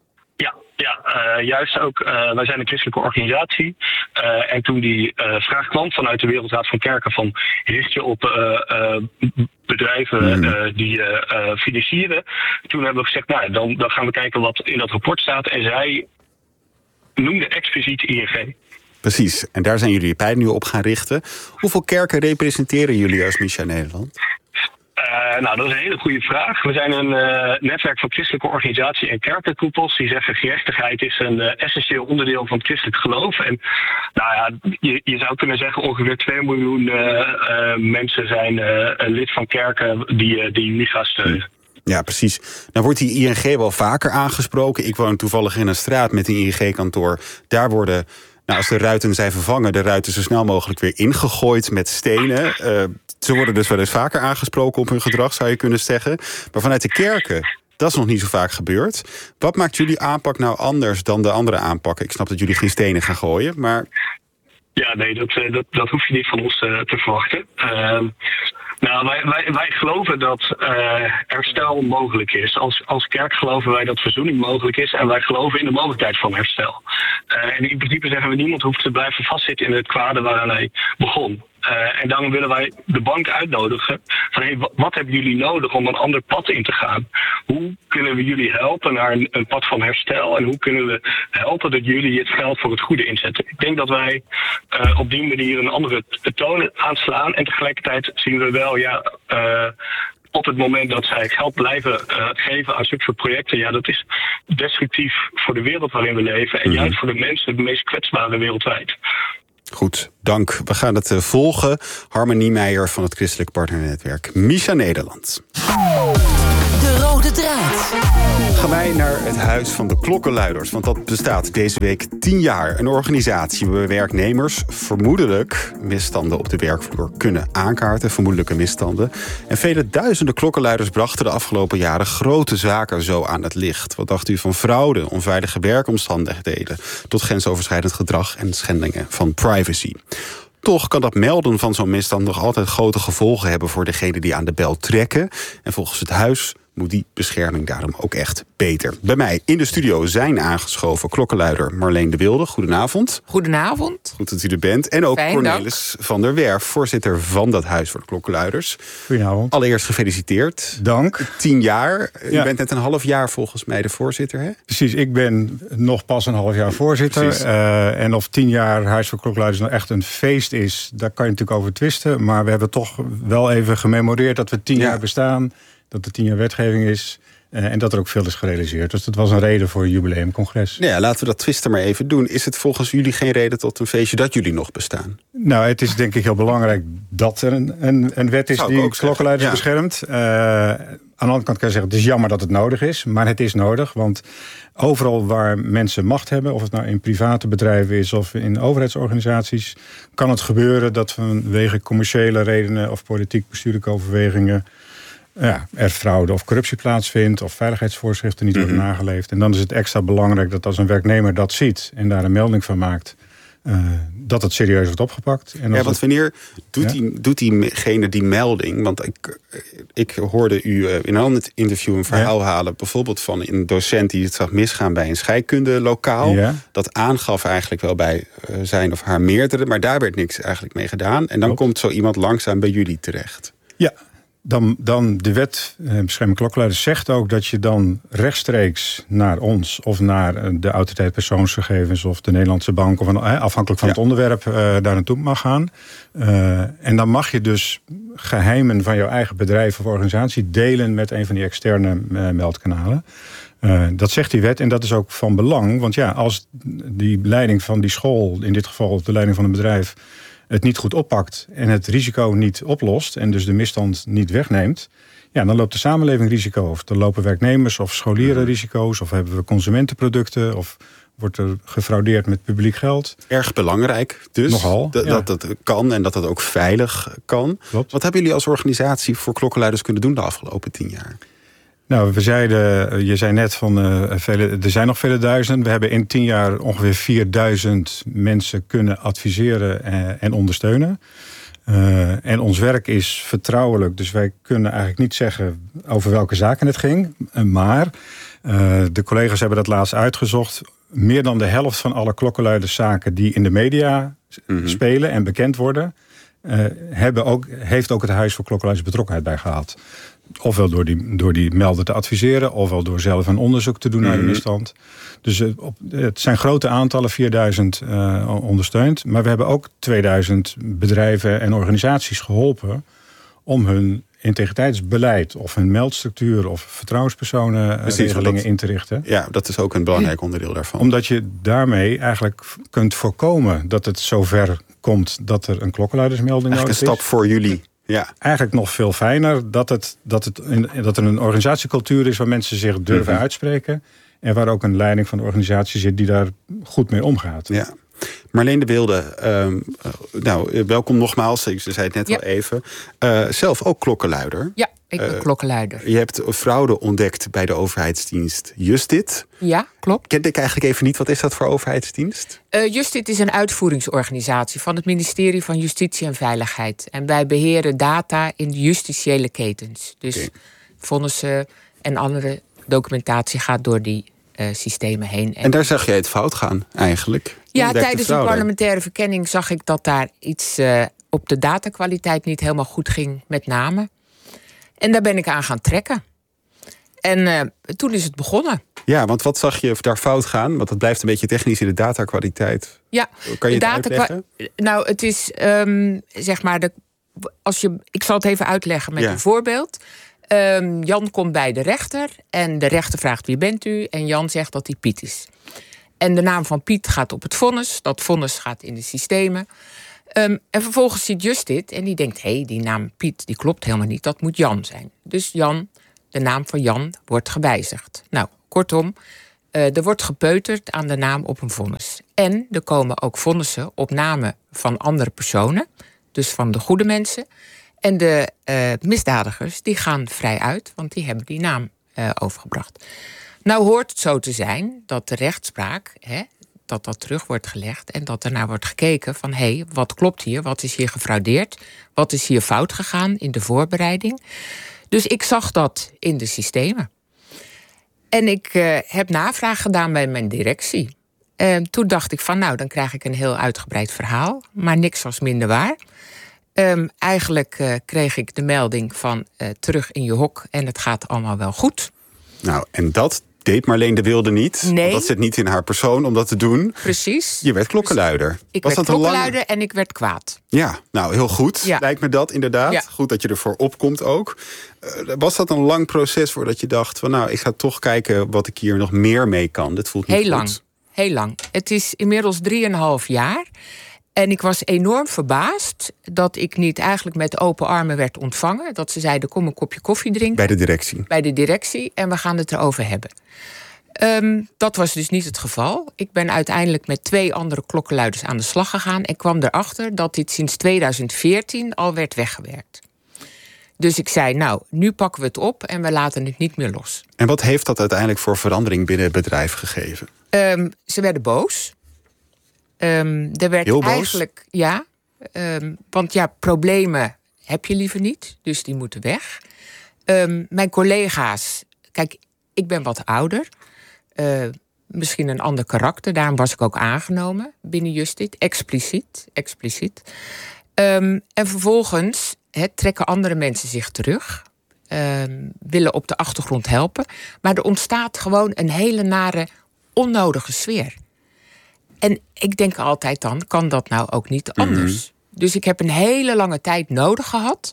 [SPEAKER 9] Juist ook, wij zijn een christelijke organisatie. En toen die vraag kwam vanuit de Wereldraad van Kerken van richt je op bedrijven die financieren. Toen hebben we gezegd, dan gaan we kijken wat in dat rapport staat. En zij noemde expliciet ING.
[SPEAKER 3] Precies, en daar zijn jullie je pijlen nu op gaan richten. Hoeveel kerken representeren jullie als Misha Nederland?
[SPEAKER 9] Dat is een hele goede vraag. We zijn een netwerk van christelijke organisatie en kerkenkoepels die zeggen gerechtigheid is een essentieel onderdeel van het christelijk geloof. En je zou kunnen zeggen ongeveer 2 miljoen mensen zijn lid van kerken die Misha steunen.
[SPEAKER 3] Ja, precies. Nou wordt die ING wel vaker aangesproken. Ik woon toevallig in een straat met een ING-kantoor. Daar worden, als de ruiten zijn vervangen, de ruiten zo snel mogelijk weer ingegooid met stenen. Ze worden dus wel eens vaker aangesproken op hun gedrag, zou je kunnen zeggen. Maar vanuit de kerken Dat is nog niet zo vaak gebeurd. Wat maakt jullie aanpak nou anders dan de andere aanpakken? Ik snap dat jullie geen stenen gaan gooien, maar...
[SPEAKER 9] Ja, nee, dat hoef je niet van ons te verwachten. Wij geloven dat herstel mogelijk is. Als kerk geloven wij dat verzoening mogelijk is. En wij geloven in de mogelijkheid van herstel. En in principe zeggen we, niemand hoeft te blijven vastzitten in het kwade waaraan hij begon. En daarom willen wij de bank uitnodigen van wat hebben jullie nodig om een ander pad in te gaan? Hoe kunnen we jullie helpen naar een pad van herstel? En hoe kunnen we helpen dat jullie het geld voor het goede inzetten? Ik denk dat wij op die manier een andere toon aanslaan. En tegelijkertijd zien we wel, op het moment dat zij geld blijven geven aan zulke soort projecten, dat is destructief voor de wereld waarin we leven. En juist voor de mensen, de meest kwetsbare wereldwijd.
[SPEAKER 3] Goed, dank. We gaan het volgen. Harmen Niemeyer van het Christelijk Partnernetwerk Misha Nederland.
[SPEAKER 10] De rode draad.
[SPEAKER 3] Gaan wij naar het Huis van de Klokkenluiders. Want dat bestaat deze week 10 jaar. Een organisatie waar werknemers vermoedelijk misstanden op de werkvloer kunnen aankaarten. Vermoedelijke misstanden. En vele duizenden klokkenluiders brachten de afgelopen jaren grote zaken zo aan het licht. Wat dacht u van fraude, onveilige werkomstandigheden tot grensoverschrijdend gedrag en schendingen van privacy? Toch kan dat melden van zo'n misstand nog altijd grote gevolgen hebben voor degenen die aan de bel trekken. En volgens het huis moet die bescherming daarom ook echt beter. Bij mij in de studio zijn aangeschoven klokkenluider Marleen de Wilde. Goedenavond.
[SPEAKER 11] Goedenavond.
[SPEAKER 3] Goed dat u er bent. En ook
[SPEAKER 11] Fijn,
[SPEAKER 3] Cornelis
[SPEAKER 11] dank.
[SPEAKER 3] van der Werf, voorzitter van dat Huis voor de Klokkenluiders.
[SPEAKER 8] Goedenavond.
[SPEAKER 3] Allereerst gefeliciteerd.
[SPEAKER 8] Dank.
[SPEAKER 3] 10 jaar.
[SPEAKER 8] Ja.
[SPEAKER 3] U bent net een half jaar volgens mij de voorzitter, hè?
[SPEAKER 8] Precies, ik ben nog pas een half jaar voorzitter. En of 10 jaar Huis voor Klokkenluiders nou echt een feest is, daar kan je natuurlijk over twisten. Maar we hebben toch wel even gememoreerd dat we 10 jaar bestaan. Dat er 10 jaar wetgeving is. En dat er ook veel is gerealiseerd. Dus dat was een reden voor een jubileumcongres.
[SPEAKER 3] Ja, laten we dat twisten maar even doen. Is het volgens jullie geen reden tot een feestje dat jullie nog bestaan?
[SPEAKER 8] Nou, het is denk ik heel belangrijk dat er een wet is die klokkenluiders beschermt. Aan de andere kant kan je zeggen, het is jammer dat het nodig is. Maar het is nodig, want overal waar mensen macht hebben, of het nou in private bedrijven is of in overheidsorganisaties, kan het gebeuren dat vanwege commerciële redenen of politiek bestuurlijke overwegingen er fraude of corruptie plaatsvindt of veiligheidsvoorschriften niet worden nageleefd. En dan is het extra belangrijk dat als een werknemer dat ziet en daar een melding van maakt, dat het serieus wordt opgepakt. En
[SPEAKER 3] want wanneer doet diegene die melding? Want ik hoorde u in een ander interview een verhaal halen, bijvoorbeeld van een docent die het zag misgaan bij een scheikundelokaal. Ja. Dat aangaf eigenlijk wel bij zijn of haar meerdere, maar daar werd niks eigenlijk mee gedaan. En dan komt zo iemand langzaam bij jullie terecht.
[SPEAKER 8] Ja. Dan de wet bescherming klokkenluiders zegt ook dat je dan rechtstreeks naar ons of naar de autoriteit persoonsgegevens of de Nederlandse bank of afhankelijk van het onderwerp daar naartoe mag gaan. En dan mag je dus geheimen van jouw eigen bedrijf of organisatie delen met een van die externe meldkanalen. Dat zegt die wet en dat is ook van belang. Want als die leiding van die school, in dit geval de leiding van een bedrijf, het niet goed oppakt en het risico niet oplost en dus de misstand niet wegneemt, dan loopt de samenleving risico. Of dan lopen werknemers of scholieren risico's, of hebben we consumentenproducten, of wordt er gefraudeerd met publiek geld.
[SPEAKER 3] Erg belangrijk dus. Nogal. Dat het kan en dat het ook veilig kan. Klopt. Wat hebben jullie als organisatie voor klokkenluiders kunnen doen de afgelopen 10 jaar?
[SPEAKER 8] Nou, je zei net van er zijn nog vele duizenden. We hebben in 10 jaar ongeveer 4000 mensen kunnen adviseren en ondersteunen. En ons werk is vertrouwelijk, dus wij kunnen eigenlijk niet zeggen over welke zaken het ging. Maar de collega's hebben dat laatst uitgezocht. Meer dan de helft van alle klokkenluiderszaken die in de media spelen en bekend worden, heeft ook het Huis voor Klokkenluiders betrokkenheid bij gehad. Ofwel door die melder te adviseren, ofwel door zelf een onderzoek te doen naar de misstand. Dus het zijn grote aantallen, 4000 ondersteund. Maar we hebben ook 2000 bedrijven en organisaties geholpen om hun integriteitsbeleid of hun meldstructuur of vertrouwenspersonenregelingen in te richten.
[SPEAKER 3] Ja, dat is ook een belangrijk onderdeel daarvan.
[SPEAKER 8] Omdat je daarmee eigenlijk kunt voorkomen dat het zover komt dat er een klokkenluidersmelding nodig is.
[SPEAKER 3] Eigenlijk een stap voor jullie. Ja.
[SPEAKER 8] Eigenlijk nog veel fijner dat er een organisatiecultuur is waar mensen zich durven uitspreken. En waar ook een leiding van de organisatie zit die daar goed mee omgaat.
[SPEAKER 3] Ja. Marleen de Wilde, welkom nogmaals. Ik zei het net al even. Zelf ook klokkenluider.
[SPEAKER 11] Ja, ik ben klokkenluider.
[SPEAKER 3] Je hebt fraude ontdekt bij de overheidsdienst Justit.
[SPEAKER 11] Ja, klopt.
[SPEAKER 3] Kende ik eigenlijk even niet. Wat is dat voor overheidsdienst?
[SPEAKER 11] Justit is een uitvoeringsorganisatie van het ministerie van Justitie en Veiligheid. En wij beheren data in de justitiële ketens. Dus vonnissen en andere documentatie gaat door die systemen heen.
[SPEAKER 3] En daar zag jij het fout gaan, eigenlijk?
[SPEAKER 11] Ja, tijdens de parlementaire verkenning zag ik dat daar iets op de datakwaliteit niet helemaal goed ging, met name. En daar ben ik aan gaan trekken. En toen is het begonnen.
[SPEAKER 3] Ja, want wat zag je daar fout gaan? Want dat blijft een beetje technisch in de datakwaliteit.
[SPEAKER 11] Ja,
[SPEAKER 3] kan je het uitleggen?
[SPEAKER 11] Nou, het is zeg maar ik zal het even uitleggen met een voorbeeld. Jan komt bij de rechter en de rechter vraagt wie bent u? En Jan zegt dat hij Piet is. En de naam van Piet gaat op het vonnis. Dat vonnis gaat in de systemen. En vervolgens ziet Justit en die denkt, die naam Piet die klopt helemaal niet. Dat moet Jan zijn. Dus de naam van Jan wordt gewijzigd. Nou, kortom, er wordt gepeuterd aan de naam op een vonnis. En er komen ook vonnissen op namen van andere personen. Dus van de goede mensen. En de misdadigers die gaan vrij uit, want die hebben die naam overgebracht. Nou hoort het zo te zijn dat de rechtspraak, dat terug wordt gelegd en dat ernaar wordt gekeken van wat klopt hier, wat is hier gefraudeerd, wat is hier fout gegaan in de voorbereiding. Dus ik zag dat in de systemen. En ik heb navraag gedaan bij mijn directie. En toen dacht ik van dan krijg ik een heel uitgebreid verhaal, maar niks was minder waar. Eigenlijk kreeg ik de melding van terug in je hok en het gaat allemaal wel goed. Nou,
[SPEAKER 3] en dat deed Marleen de Wilde niet.
[SPEAKER 11] Nee.
[SPEAKER 3] Want dat zit niet in haar persoon om dat te doen.
[SPEAKER 11] Precies.
[SPEAKER 3] Je werd klokkenluider.
[SPEAKER 11] Ik werd klokkenluider en ik werd kwaad.
[SPEAKER 3] Ja, nou heel goed.
[SPEAKER 11] Ja.
[SPEAKER 3] Lijkt me dat inderdaad. Ja. Goed dat je ervoor opkomt ook. Was dat een lang proces voordat je dacht van ik ga toch kijken wat ik hier nog meer mee kan? Dit voelt niet goed.
[SPEAKER 11] Heel lang. Het is inmiddels 3,5 jaar. En ik was enorm verbaasd dat ik niet eigenlijk met open armen werd ontvangen. Dat ze zeiden, kom een kopje koffie drinken.
[SPEAKER 3] Bij de directie?
[SPEAKER 11] Bij de directie en we gaan het erover hebben. Dat was dus niet het geval. Ik ben uiteindelijk met 2 andere klokkenluiders aan de slag gegaan en kwam erachter dat dit sinds 2014 al werd weggewerkt. Dus ik zei, nu pakken we het op en we laten het niet meer los.
[SPEAKER 3] En wat heeft dat uiteindelijk voor verandering binnen het bedrijf gegeven?
[SPEAKER 11] Ze werden boos. Er werd
[SPEAKER 3] heel boos?
[SPEAKER 11] Eigenlijk, want problemen heb je liever niet, dus die moeten weg. Mijn collega's, kijk, ik ben wat ouder, misschien een ander karakter, daarom was ik ook aangenomen binnen Justit, expliciet. En vervolgens trekken andere mensen zich terug, willen op de achtergrond helpen, maar er ontstaat gewoon een hele nare, onnodige sfeer. En ik denk altijd dan, kan dat nou ook niet anders? Mm-hmm. Dus ik heb een hele lange tijd nodig gehad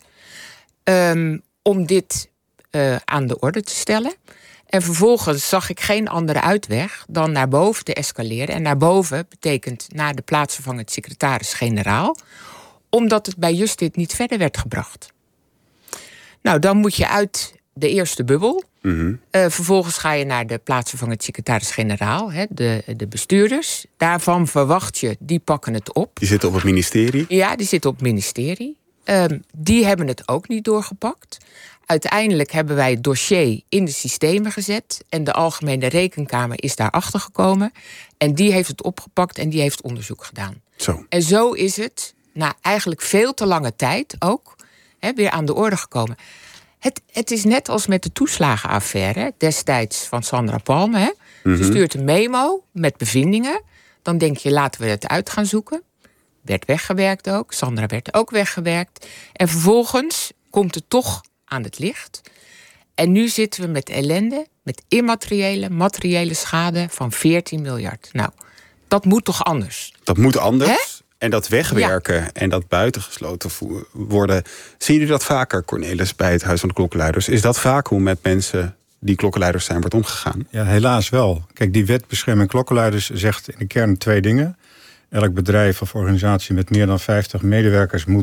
[SPEAKER 11] om dit aan de orde te stellen. En vervolgens zag ik geen andere uitweg dan naar boven te escaleren. En naar boven betekent naar de plaatsvervangend secretaris-generaal. Omdat het bij Justit niet verder werd gebracht. Nou, dan moet je uit de eerste bubbel. Mm-hmm. Vervolgens ga je naar de plaatsvervangend secretaris-generaal, de bestuurders. Daarvan verwacht je, die pakken het op.
[SPEAKER 3] Die zitten op het ministerie?
[SPEAKER 11] Ja, die zitten op het ministerie. Die hebben het ook niet doorgepakt. Uiteindelijk hebben wij het dossier in de systemen gezet. En de Algemene Rekenkamer is daarachter gekomen. En die heeft het opgepakt en die heeft onderzoek gedaan.
[SPEAKER 3] Zo.
[SPEAKER 11] En zo is het, na eigenlijk veel te lange tijd ook, weer aan de orde gekomen. Het is net als met de toeslagenaffaire destijds van Sandra Palme. Mm-hmm. Ze stuurt een memo met bevindingen. Dan denk je, laten we het uit gaan zoeken. Werd weggewerkt ook. Sandra werd ook weggewerkt. En vervolgens komt het toch aan het licht. En nu zitten we met ellende, met immateriële, materiële schade van 14 miljard. Nou, dat moet toch anders?
[SPEAKER 3] Dat moet anders. En dat wegwerken en dat buitengesloten worden. Zien jullie dat vaker, Cornelis, bij het Huis van de Klokkenluiders? Is dat vaak hoe met mensen die klokkenluiders zijn wordt omgegaan?
[SPEAKER 8] Ja, helaas wel. Kijk, die wet bescherming klokkenluiders zegt in de kern 2 dingen. Elk bedrijf of organisatie met meer dan 50 medewerkers moet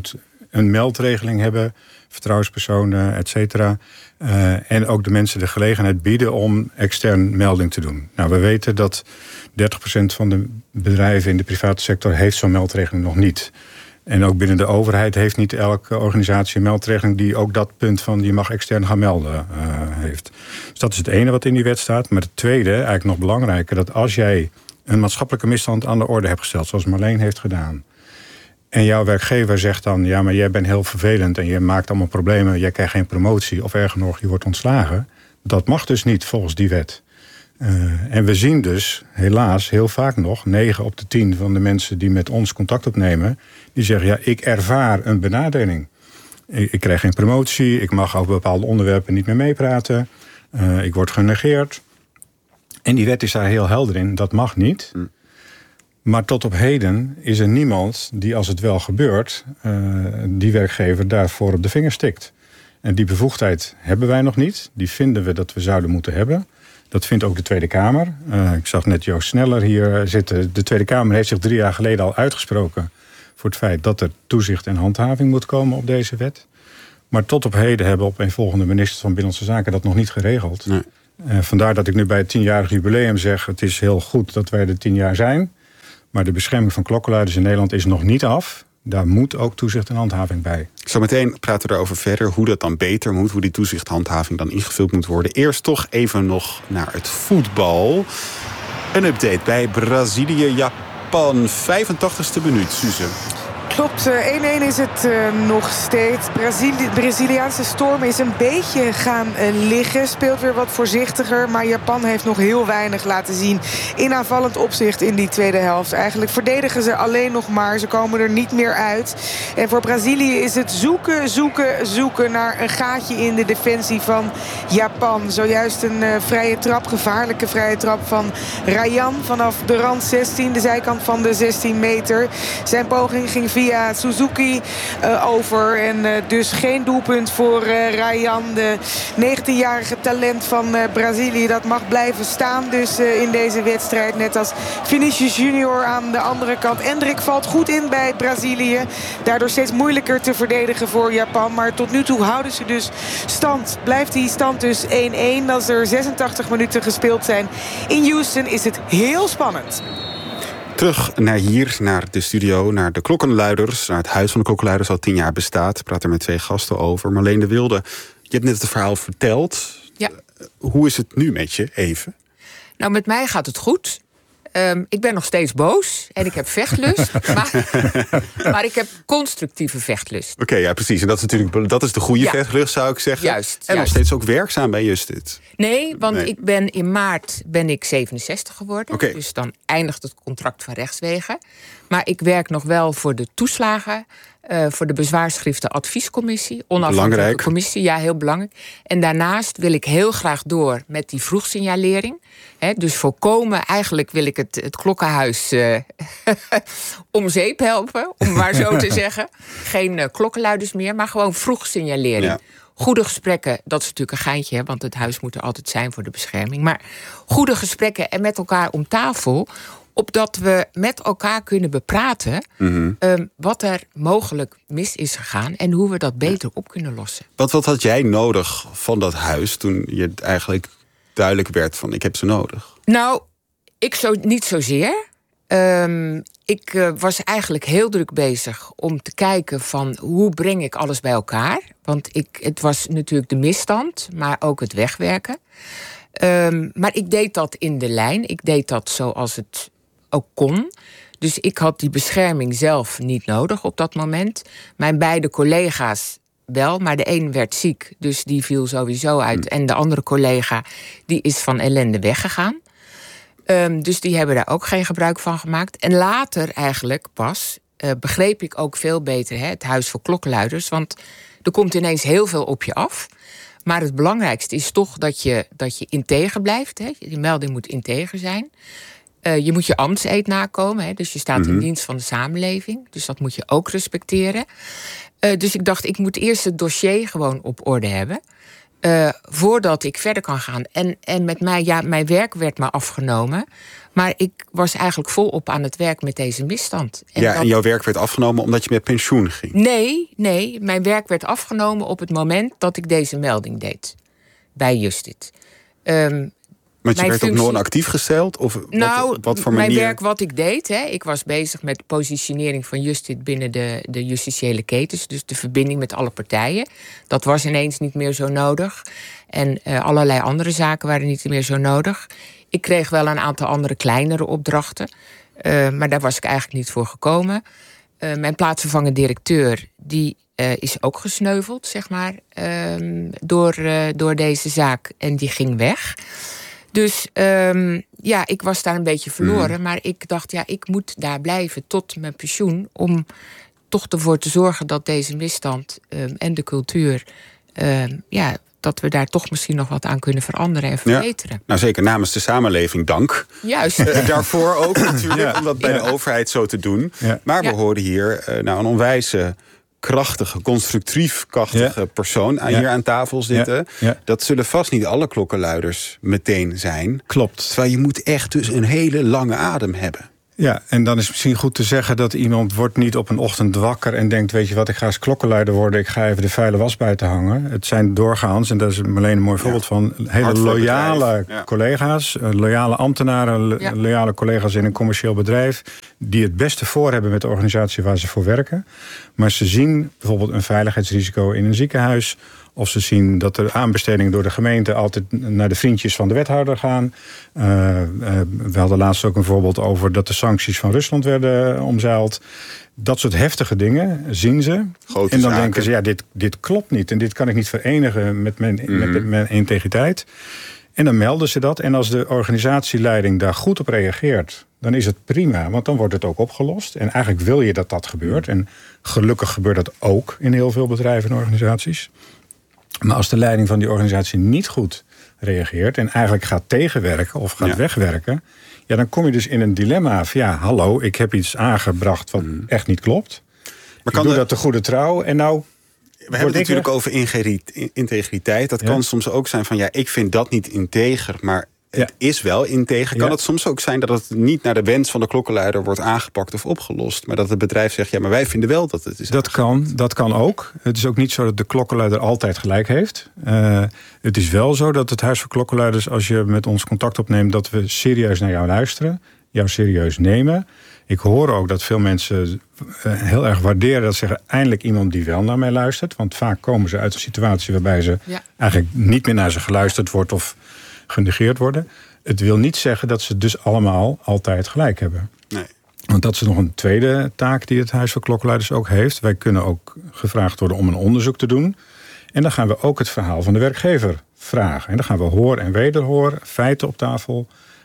[SPEAKER 8] een meldregeling hebben, vertrouwenspersonen, et cetera. En ook de mensen de gelegenheid bieden om extern melding te doen. Nou, we weten dat 30% van de bedrijven in de private sector heeft zo'n meldregeling nog niet. En ook binnen de overheid heeft niet elke organisatie een meldregeling die ook dat punt van je mag extern gaan melden heeft. Dus dat is het ene wat in die wet staat. Maar het tweede, eigenlijk nog belangrijker, dat als jij een maatschappelijke misstand aan de orde hebt gesteld, zoals Marleen heeft gedaan, en jouw werkgever zegt dan, ja, maar jij bent heel vervelend en je maakt allemaal problemen, jij krijgt geen promotie of erger nog, je wordt ontslagen. Dat mag dus niet volgens die wet. En we zien dus helaas heel vaak nog 9 op de 10 van de mensen die met ons contact opnemen, die zeggen, ja, ik ervaar een benadeling. Ik krijg geen promotie, ik mag over bepaalde onderwerpen niet meer meepraten, ik word genegeerd. En die wet is daar heel helder in, dat mag niet. Maar tot op heden is er niemand die, als het wel gebeurt, die werkgever daarvoor op de vinger stikt. En die bevoegdheid hebben wij nog niet. Die vinden we dat we zouden moeten hebben. Dat vindt ook de Tweede Kamer. Ik zag net Joost Sneller hier zitten. De Tweede Kamer heeft zich 3 jaar geleden al uitgesproken voor het feit dat er toezicht en handhaving moet komen op deze wet. Maar tot op heden hebben opeenvolgende ministers van Binnenlandse Zaken dat nog niet geregeld. Nee. Vandaar dat ik nu bij het 10-jarig jubileum zeg, het is heel goed dat wij er 10 jaar zijn. Maar de bescherming van klokkenluiders in Nederland is nog niet af. Daar moet ook toezicht en handhaving bij.
[SPEAKER 3] Zometeen praten we daarover verder, hoe dat dan beter moet, hoe die toezicht en handhaving dan ingevuld moet worden. Eerst toch even nog naar het voetbal. Een update bij Brazilië-Japan. 85ste minuut, Suze.
[SPEAKER 1] Klopt, 1-1 is het nog steeds. Braziliaanse storm is een beetje gaan liggen. Speelt weer wat voorzichtiger. Maar Japan heeft nog heel weinig laten zien in aanvallend opzicht in die tweede helft. Eigenlijk verdedigen ze alleen nog maar. Ze komen er niet meer uit. En voor Brazilië is het zoeken naar een gaatje in de defensie van Japan. Zojuist een vrije trap, gevaarlijke vrije trap van Rayan vanaf de rand 16. De zijkant van de 16 meter. Zijn poging ging via Suzuki over. En dus geen doelpunt voor Rayan. De 19-jarige talent van Brazilië. Dat mag blijven staan dus in deze wedstrijd. Net als Vinicius Junior aan de andere kant. Endrick valt goed in bij Brazilië. Daardoor steeds moeilijker te verdedigen voor Japan. Maar tot nu toe houden ze dus stand. Blijft die stand dus 1-1. Als er 86 minuten gespeeld zijn in Houston is het heel spannend.
[SPEAKER 3] Terug naar hier, naar de studio, naar de klokkenluiders. Naar het Huis van de Klokkenluiders, al 10 jaar bestaat. Ik praat er met 2 gasten over. Marleen de Wilde, je hebt net het verhaal verteld.
[SPEAKER 11] Ja.
[SPEAKER 3] Hoe is het nu met je, even?
[SPEAKER 11] Nou, met mij gaat het goed. Ik ben nog steeds boos en ik heb vechtlust. maar ik heb constructieve vechtlust.
[SPEAKER 3] Oké, ja, precies. En dat is natuurlijk de goede vechtlust, zou ik zeggen.
[SPEAKER 11] Juist.
[SPEAKER 3] Nog steeds ook werkzaam bij Justit.
[SPEAKER 11] Nee, want in maart ben ik 67 geworden. Okay. Dus dan eindigt het contract van rechtswege. Maar ik werk nog wel voor de toeslagen, voor de bezwaarschriften adviescommissie. Onafhankelijke commissie, ja, heel belangrijk. En daarnaast wil ik heel graag door met die vroegsignalering. Dus voorkomen, eigenlijk wil ik het klokkenhuis om zeep helpen, om maar zo te zeggen. Geen klokkenluiders meer, maar gewoon vroegsignalering. Ja. Goede gesprekken, dat is natuurlijk een geintje, hè, want het huis moet er altijd zijn voor de bescherming. Maar goede gesprekken en met elkaar om tafel, opdat we met elkaar kunnen bepraten wat er mogelijk mis is gegaan en hoe we dat beter op kunnen lossen.
[SPEAKER 3] Wat had jij nodig van dat huis toen je eigenlijk duidelijk werd van ik heb ze nodig?
[SPEAKER 11] Nou, niet zozeer. Ik was eigenlijk heel druk bezig om te kijken van hoe breng ik alles bij elkaar. Want het was natuurlijk de misstand, maar ook het wegwerken. Maar ik deed dat in de lijn. Ik deed dat zoals het ook kon. Dus ik had die bescherming zelf niet nodig op dat moment. Mijn beide collega's wel, maar de een werd ziek, dus die viel sowieso uit. En de andere collega die is van ellende weggegaan. Dus die hebben daar ook geen gebruik van gemaakt. En later eigenlijk pas begreep ik ook veel beter het Huis voor Klokkenluiders. Want er komt ineens heel veel op je af. Maar het belangrijkste is toch dat je integer blijft. Hè. Die melding moet integer zijn. Je moet je ambtseed nakomen. Hè. Dus je staat in dienst van de samenleving. Dus dat moet je ook respecteren. Dus ik dacht, ik moet eerst het dossier gewoon op orde hebben. Voordat ik verder kan gaan. En met mij, mijn werk werd me afgenomen. Maar ik was eigenlijk volop aan het werk met deze misstand.
[SPEAKER 3] En jouw werk werd afgenomen omdat je met pensioen ging?
[SPEAKER 11] Nee. Mijn werk werd afgenomen op het moment dat ik deze melding deed. Bij Justit.
[SPEAKER 3] Want je werd op non-actief gesteld? Of wat voor manier?
[SPEAKER 11] Mijn werk wat ik deed. Ik was bezig met positionering van Justit binnen de justitiële ketens. Dus de verbinding met alle partijen. Dat was ineens niet meer zo nodig. En allerlei andere zaken waren niet meer zo nodig. Ik kreeg wel een aantal andere kleinere opdrachten. Maar daar was ik eigenlijk niet voor gekomen. Mijn plaatsvervangend directeur, die is ook gesneuveld, zeg maar, door deze zaak. En die ging weg. Dus ik was daar een beetje verloren. Maar ik dacht, ik moet daar blijven tot mijn pensioen, om toch ervoor te zorgen dat deze misstand en de cultuur, dat we daar toch misschien nog wat aan kunnen veranderen en verbeteren.
[SPEAKER 3] Ja. Nou, zeker namens de samenleving dank.
[SPEAKER 11] Juist.
[SPEAKER 3] Daarvoor ook natuurlijk, om dat bij de overheid zo te doen. Ja. Maar we horen hier een onwijze, krachtige, constructief krachtige persoon hier aan tafel zitten. Ja. Dat zullen vast niet alle klokkenluiders meteen zijn.
[SPEAKER 8] Klopt.
[SPEAKER 3] Terwijl je moet echt dus een hele lange adem hebben.
[SPEAKER 8] Ja, en dan is het misschien goed te zeggen dat iemand wordt niet op een ochtend wakker en denkt, weet je wat, ik ga eens klokkenluider worden, ik ga even de vuile was buiten hangen. Het zijn doorgaans, en daar is Marleen een mooi voorbeeld van, hele loyale collega's, loyale ambtenaren, loyale collega's in een commercieel bedrijf, die het beste voor hebben met de organisatie waar ze voor werken. Maar ze zien bijvoorbeeld een veiligheidsrisico in een ziekenhuis, of ze zien dat de aanbestedingen door de gemeente altijd naar de vriendjes van de wethouder gaan. We hadden laatst ook een voorbeeld over dat de sancties van Rusland werden omzeild. Dat soort heftige dingen zien ze.
[SPEAKER 3] Grote
[SPEAKER 8] en dan
[SPEAKER 3] zaken.
[SPEAKER 8] denken ze, dit klopt niet. En dit kan ik niet verenigen met mijn integriteit. En dan melden ze dat. En als de organisatieleiding daar goed op reageert, dan is het prima. Want dan wordt het ook opgelost. En eigenlijk wil je dat dat gebeurt. En gelukkig gebeurt dat ook in heel veel bedrijven en organisaties. Maar als de leiding van die organisatie niet goed reageert en eigenlijk gaat tegenwerken of gaat wegwerken, dan kom je dus in een dilemma van hallo, ik heb iets aangebracht wat echt niet klopt. Maar ik doe dat te goede trouw en nou.
[SPEAKER 3] We hebben het natuurlijk over integriteit. Dat kan soms ook zijn van ik vind dat niet integer, maar het is wel integer. Kan het soms ook zijn dat het niet naar de wens van de klokkenluider wordt aangepakt of opgelost, maar dat het bedrijf zegt, maar wij vinden wel dat het is.
[SPEAKER 8] Dat kan ook. Het is ook niet zo dat de klokkenluider altijd gelijk heeft. Het is wel zo dat het Huis voor Klokkenluiders, als je met ons contact opneemt, dat we serieus naar jou luisteren, jou serieus nemen. Ik hoor ook dat veel mensen heel erg waarderen dat ze zeggen, eindelijk iemand die wel naar mij luistert. Want vaak komen ze uit een situatie waarbij ze eigenlijk niet meer naar ze geluisterd wordt of genegeerd worden. Het wil niet zeggen dat ze dus allemaal altijd gelijk hebben.
[SPEAKER 3] Nee.
[SPEAKER 8] Want dat is nog een tweede taak die het Huis voor Klokkenluiders ook heeft. Wij kunnen ook gevraagd worden om een onderzoek te doen. En dan gaan we ook het verhaal van de werkgever vragen. En dan gaan we hoor en wederhoor, feiten op tafel.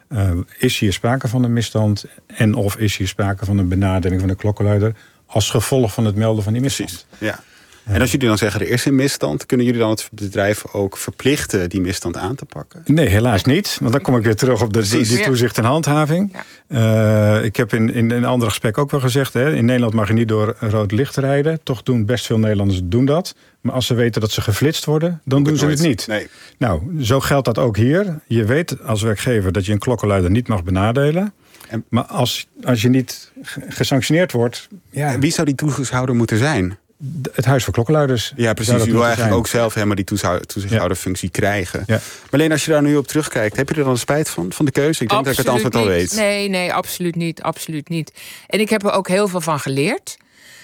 [SPEAKER 8] Is hier sprake van een misstand? En of is hier sprake van een benadeling van de klokkenluider als gevolg van het melden van die misstand?
[SPEAKER 3] Precies, ja. En als jullie dan zeggen, er is een misstand, kunnen jullie dan het bedrijf ook verplichten die misstand aan te pakken?
[SPEAKER 8] Nee, helaas niet. Want dan kom ik weer terug op die toezicht en handhaving. Ja. Ik heb in een ander gesprek ook wel gezegd, in Nederland mag je niet door rood licht rijden. Toch doen best veel Nederlanders dat. Maar als ze weten dat ze geflitst worden, dan doen ze het niet.
[SPEAKER 3] Nee.
[SPEAKER 8] Nou, zo geldt dat ook hier. Je weet als werkgever dat je een klokkenluider niet mag benadelen. Maar als je niet gesanctioneerd wordt.
[SPEAKER 3] Ja. Wie zou die toezichthouder moeten zijn?
[SPEAKER 8] Het Huis voor Klokkenluiders.
[SPEAKER 3] Ja, precies. U wil eigenlijk ook zelf helemaal die toezichthouderfunctie krijgen. Ja. Marleen, als je daar nu op terugkijkt, heb je er dan spijt van de keuze? Ik denk dat ik het antwoord al weet.
[SPEAKER 11] Nee, absoluut niet. Absoluut niet. En ik heb er ook heel veel van geleerd.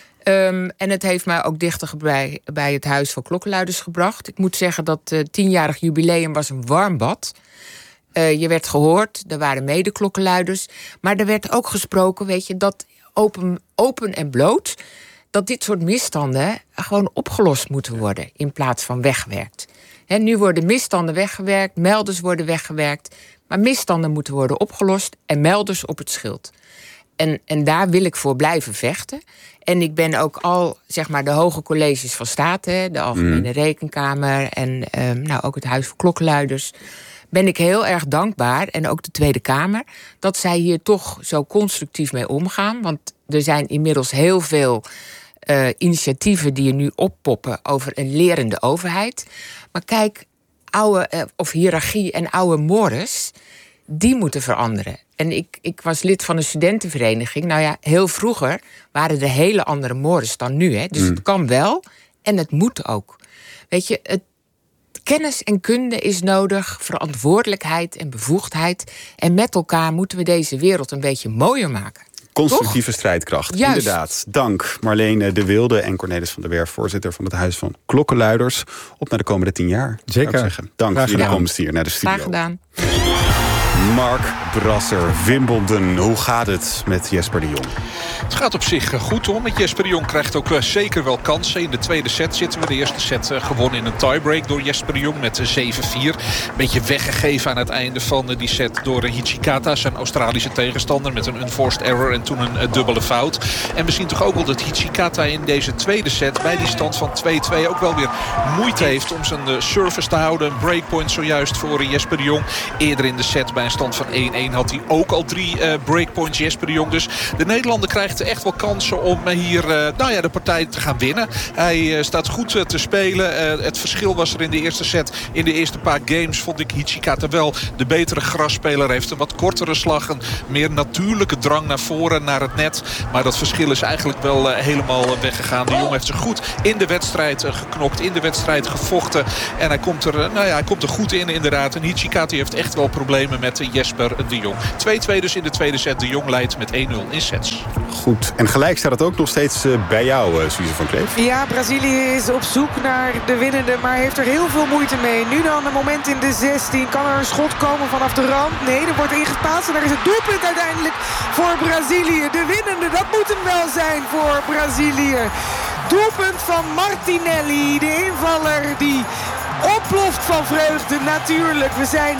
[SPEAKER 11] En het heeft mij ook dichter bij het Huis voor Klokkenluiders gebracht. Ik moet zeggen dat het 10-jarig jubileum was een warm bad. Je werd gehoord, er waren medeklokkenluiders. Maar er werd ook gesproken, weet je, dat open en bloot, dat dit soort misstanden gewoon opgelost moeten worden in plaats van weggewerkt. Nu worden misstanden weggewerkt, melders worden weggewerkt, maar misstanden moeten worden opgelost en melders op het schild. En daar wil ik voor blijven vechten. En ik ben ook al, zeg maar, de hoge colleges van State, de Algemene Rekenkamer en ook het Huis voor Klokkenluiders, ben ik heel erg dankbaar, en ook de Tweede Kamer, dat zij hier toch zo constructief mee omgaan. Want er zijn inmiddels heel veel initiatieven die er nu oppoppen over een lerende overheid. Maar kijk, hiërarchie en oude mores, die moeten veranderen. En ik was lid van een studentenvereniging. Nou ja, heel vroeger waren er hele andere mores dan nu. Hè? Dus het kan wel en het moet ook. Weet je, kennis en kunde is nodig, verantwoordelijkheid en bevoegdheid. En met elkaar moeten we deze wereld een beetje mooier maken.
[SPEAKER 3] Constructieve strijdkracht,
[SPEAKER 11] Juist.
[SPEAKER 3] Inderdaad. Dank Marlene de Wilde en Cornelis van der Werf, voorzitter van het Huis van Klokkenluiders. Op naar de komende 10 jaar.
[SPEAKER 8] Zeker.
[SPEAKER 3] Dank voor jullie komst hier naar de studio.
[SPEAKER 11] Graag gedaan.
[SPEAKER 3] Mark Brasser, Wimbledon. Hoe gaat het met Jesper de Jong?
[SPEAKER 7] Het gaat op zich goed hoor. Met Jesper de Jong krijgt ook zeker wel kansen. In de tweede set zitten we. De eerste set gewonnen in een tiebreak door Jesper de Jong met 7-4. Een beetje weggegeven aan het einde van die set door Hichikata, zijn Australische tegenstander, met een unforced error en toen een dubbele fout. En we zien toch ook wel dat Hichikata in deze tweede set bij die stand van 2-2 ook wel weer moeite heeft om zijn service te houden. Een breakpoint zojuist voor Jesper de Jong. Eerder in de set bij een stand van 1-1 had hij ook al 3 breakpoints, Jesper de Jong. Dus de Nederlander krijgt echt wel kansen om hier de partij te gaan winnen. Hij staat goed te spelen. Het verschil was er in de eerste set. In de eerste paar games vond ik Hichikata wel de betere grasspeler. Heeft een wat kortere slag. Een meer natuurlijke drang naar voren, naar het net. Maar dat verschil is eigenlijk wel helemaal weggegaan. De Jong heeft zich goed in de wedstrijd geknokt. In de wedstrijd gevochten. En hij komt er goed in inderdaad. En Hichikata heeft echt wel problemen met Jesper de Jong. 2-2 dus in de tweede set. De Jong leidt met 1-0 in sets.
[SPEAKER 3] Goed. En gelijk staat het ook nog steeds bij jou, Suze van Kleef.
[SPEAKER 1] Ja, Brazilië is op zoek naar de winnende, maar heeft er heel veel moeite mee. Nu dan een moment in de 16. Kan er een schot komen vanaf de rand? Nee, er wordt ingepaast en daar is het doelpunt uiteindelijk voor Brazilië. De winnende, dat moet hem wel zijn voor Brazilië. Doelpunt van Martinelli, de invaller die oploft van vreugde natuurlijk. We zijn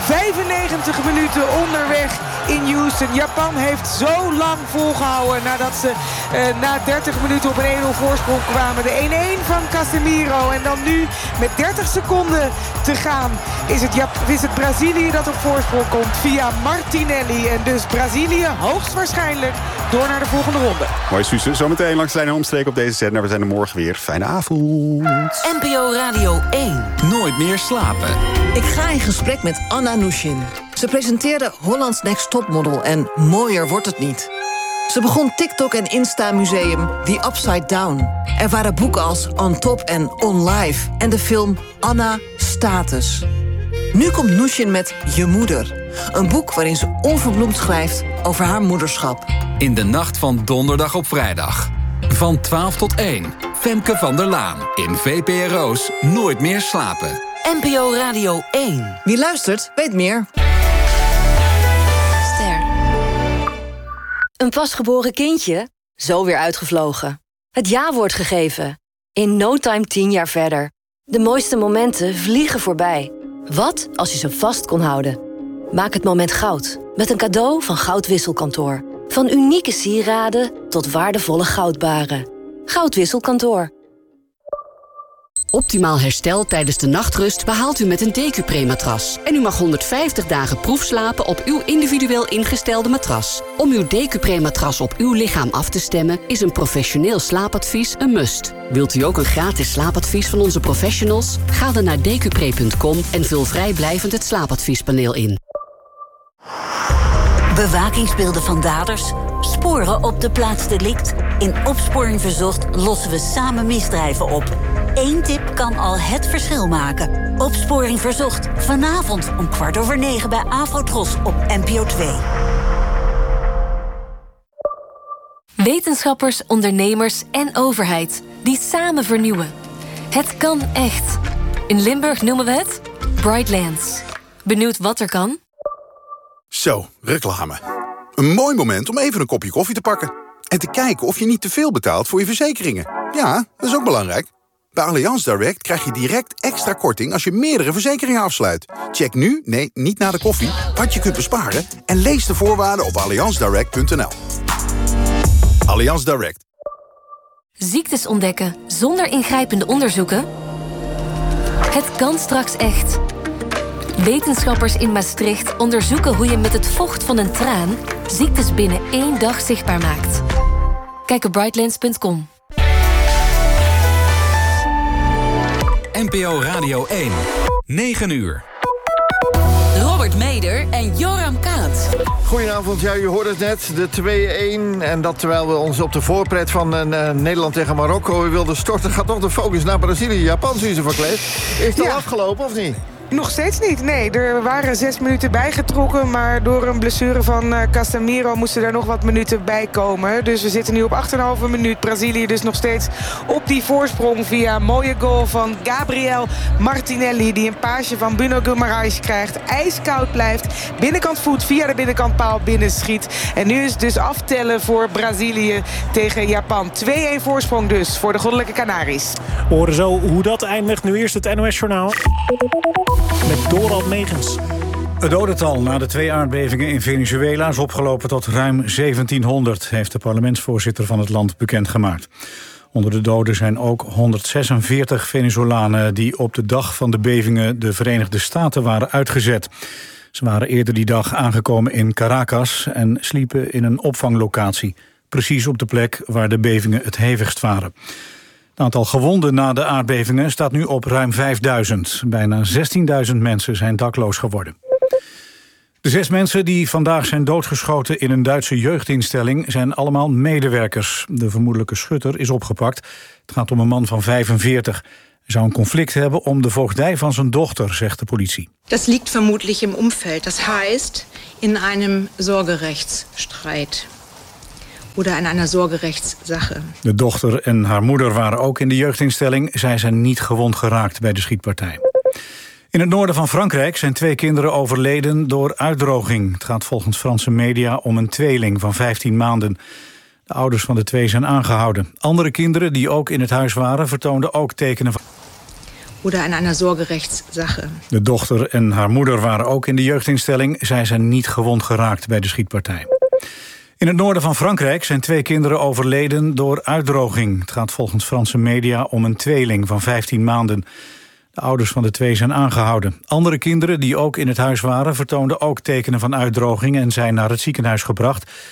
[SPEAKER 1] 95 minuten onderweg in Houston. Japan heeft zo lang volgehouden nadat ze na 30 minuten op een 1-0 voorsprong kwamen. De 1-1 van Casemiro. En dan nu met 30 seconden te gaan is het Brazilië dat op voorsprong komt via Martinelli. En dus Brazilië hoogstwaarschijnlijk door naar de volgende ronde.
[SPEAKER 3] Mooi, Suze. Zometeen langs de lijn en omstreken op deze zender. We zijn er morgen weer. Fijne avond.
[SPEAKER 10] NPO Radio 1.
[SPEAKER 2] Nooit meer slapen.
[SPEAKER 12] Ik ga in gesprek met Anna Nushin. Ze presenteerde Holland's Next Topmodel en mooier wordt het niet. Ze begon TikTok en Insta-museum The Upside Down. Er waren boeken als On Top en On Life en de film Anna Status. Nu komt Nushin met Je Moeder. Een boek waarin ze onverbloemd schrijft over haar moederschap.
[SPEAKER 2] In de nacht van donderdag op vrijdag. Van 12 tot 1. Femke van der Laan in VPRO's Nooit meer slapen.
[SPEAKER 10] NPO Radio 1.
[SPEAKER 12] Wie luistert, weet meer.
[SPEAKER 13] Ster. Een pasgeboren kindje? Zo weer uitgevlogen. Het ja-woord gegeven. In no time 10 jaar verder. De mooiste momenten vliegen voorbij. Wat als je ze vast kon houden? Maak het moment goud. Met een cadeau van Goudwisselkantoor. Van unieke sieraden tot waardevolle goudbaren. Goudwisselkantoor.
[SPEAKER 14] Optimaal herstel tijdens de nachtrust behaalt u met een Decupre-matras. En u mag 150 dagen proefslapen op uw individueel ingestelde matras. Om uw Decupre-matras op uw lichaam af te stemmen is een professioneel slaapadvies een must. Wilt u ook een gratis slaapadvies van onze professionals? Ga dan naar decupre.com en vul vrijblijvend het slaapadviespaneel in.
[SPEAKER 15] Bewakingsbeelden van daders, sporen op de plaats delict. In Opsporing Verzocht lossen we samen misdrijven op. 1 tip kan al het verschil maken. Opsporing Verzocht, vanavond om 9:15 bij Afrotros op NPO 2.
[SPEAKER 13] Wetenschappers, ondernemers en overheid die samen vernieuwen. Het kan echt. In Limburg noemen we het Brightlands. Benieuwd wat er kan?
[SPEAKER 16] Zo, reclame. Een mooi moment om even een kopje koffie te pakken. En te kijken of je niet te veel betaalt voor je verzekeringen. Ja, dat is ook belangrijk. Bij Allianz Direct krijg je direct extra korting als je meerdere verzekeringen afsluit. Check nu, nee, niet na de koffie, wat je kunt besparen en lees de voorwaarden op allianzdirect.nl. Allianz Direct.
[SPEAKER 13] Ziektes ontdekken zonder ingrijpende onderzoeken? Het kan straks echt. Wetenschappers in Maastricht onderzoeken hoe je met het vocht van een traan ziektes binnen 1 dag zichtbaar maakt. Kijk op brightlands.com.
[SPEAKER 2] NPO Radio 1. 9 uur.
[SPEAKER 10] Robert Robert Meder en Joram Kaat.
[SPEAKER 17] Goedenavond, ja, u hoorde het net, de 2-1. En dat terwijl we ons op de voorpret van Nederland tegen Marokko wilden storten... gaat toch de focus naar Brazilië. Japan zien ze verkleed. Is het al afgelopen of niet?
[SPEAKER 1] Nog steeds niet, nee. Er waren 6 minuten bijgetrokken... maar door een blessure van Casemiro moesten er nog wat minuten bij komen. Dus we zitten nu op 8,5 minuut. Brazilië dus nog steeds op die voorsprong... via een mooie goal van Gabriel Martinelli... die een paasje van Bruno Guimaraes krijgt. Ijskoud blijft. Binnenkant voet via de binnenkant paal binnenschiet. En nu is het dus aftellen voor Brazilië tegen Japan. 2-1 voorsprong dus voor de Goddelijke Canaries.
[SPEAKER 18] We horen zo hoe dat eindigt. Nu eerst het NOS-journaal. Met Dorald Megens.
[SPEAKER 8] Het dodental na de 2 aardbevingen in Venezuela is opgelopen tot ruim 1700... heeft de parlementsvoorzitter van het land bekendgemaakt. Onder de doden zijn ook 146 Venezolanen... die op de dag van de bevingen de Verenigde Staten waren uitgezet. Ze waren eerder die dag aangekomen in Caracas... en sliepen in een opvanglocatie. Precies op de plek waar de bevingen het hevigst waren. Het aantal gewonden na de aardbevingen staat nu op ruim 5000. Bijna 16.000 mensen zijn dakloos geworden. De 6 mensen die vandaag zijn doodgeschoten in een Duitse jeugdinstelling... zijn allemaal medewerkers. De vermoedelijke schutter is opgepakt. Het gaat om een man van 45. Hij zou een conflict hebben om de voogdij van zijn dochter, zegt de politie.
[SPEAKER 19] Dat ligt vermoedelijk im Umfeld. Dat heißt in einem Sorgerechtsstreit. Oder aan einer Sorgerechtssache.
[SPEAKER 8] De dochter en haar moeder waren ook in de jeugdinstelling. Zij zijn niet gewond geraakt bij de schietpartij. In het noorden van Frankrijk zijn 2 kinderen overleden door uitdroging. Het gaat volgens Franse media om een tweeling van 15 maanden. De ouders van de 2 zijn aangehouden. Andere kinderen die ook in het huis waren vertoonden ook tekenen van...
[SPEAKER 19] Oder aan einer Sorgerechtssache.
[SPEAKER 8] De dochter en haar moeder waren ook in de jeugdinstelling. Zij zijn niet gewond geraakt bij de schietpartij. In het noorden van Frankrijk zijn 2 kinderen overleden door uitdroging. Het gaat volgens Franse media om een tweeling van 15 maanden. De ouders van de 2 zijn aangehouden. Andere kinderen die ook in het huis waren vertoonden ook tekenen van uitdroging en zijn naar het ziekenhuis gebracht.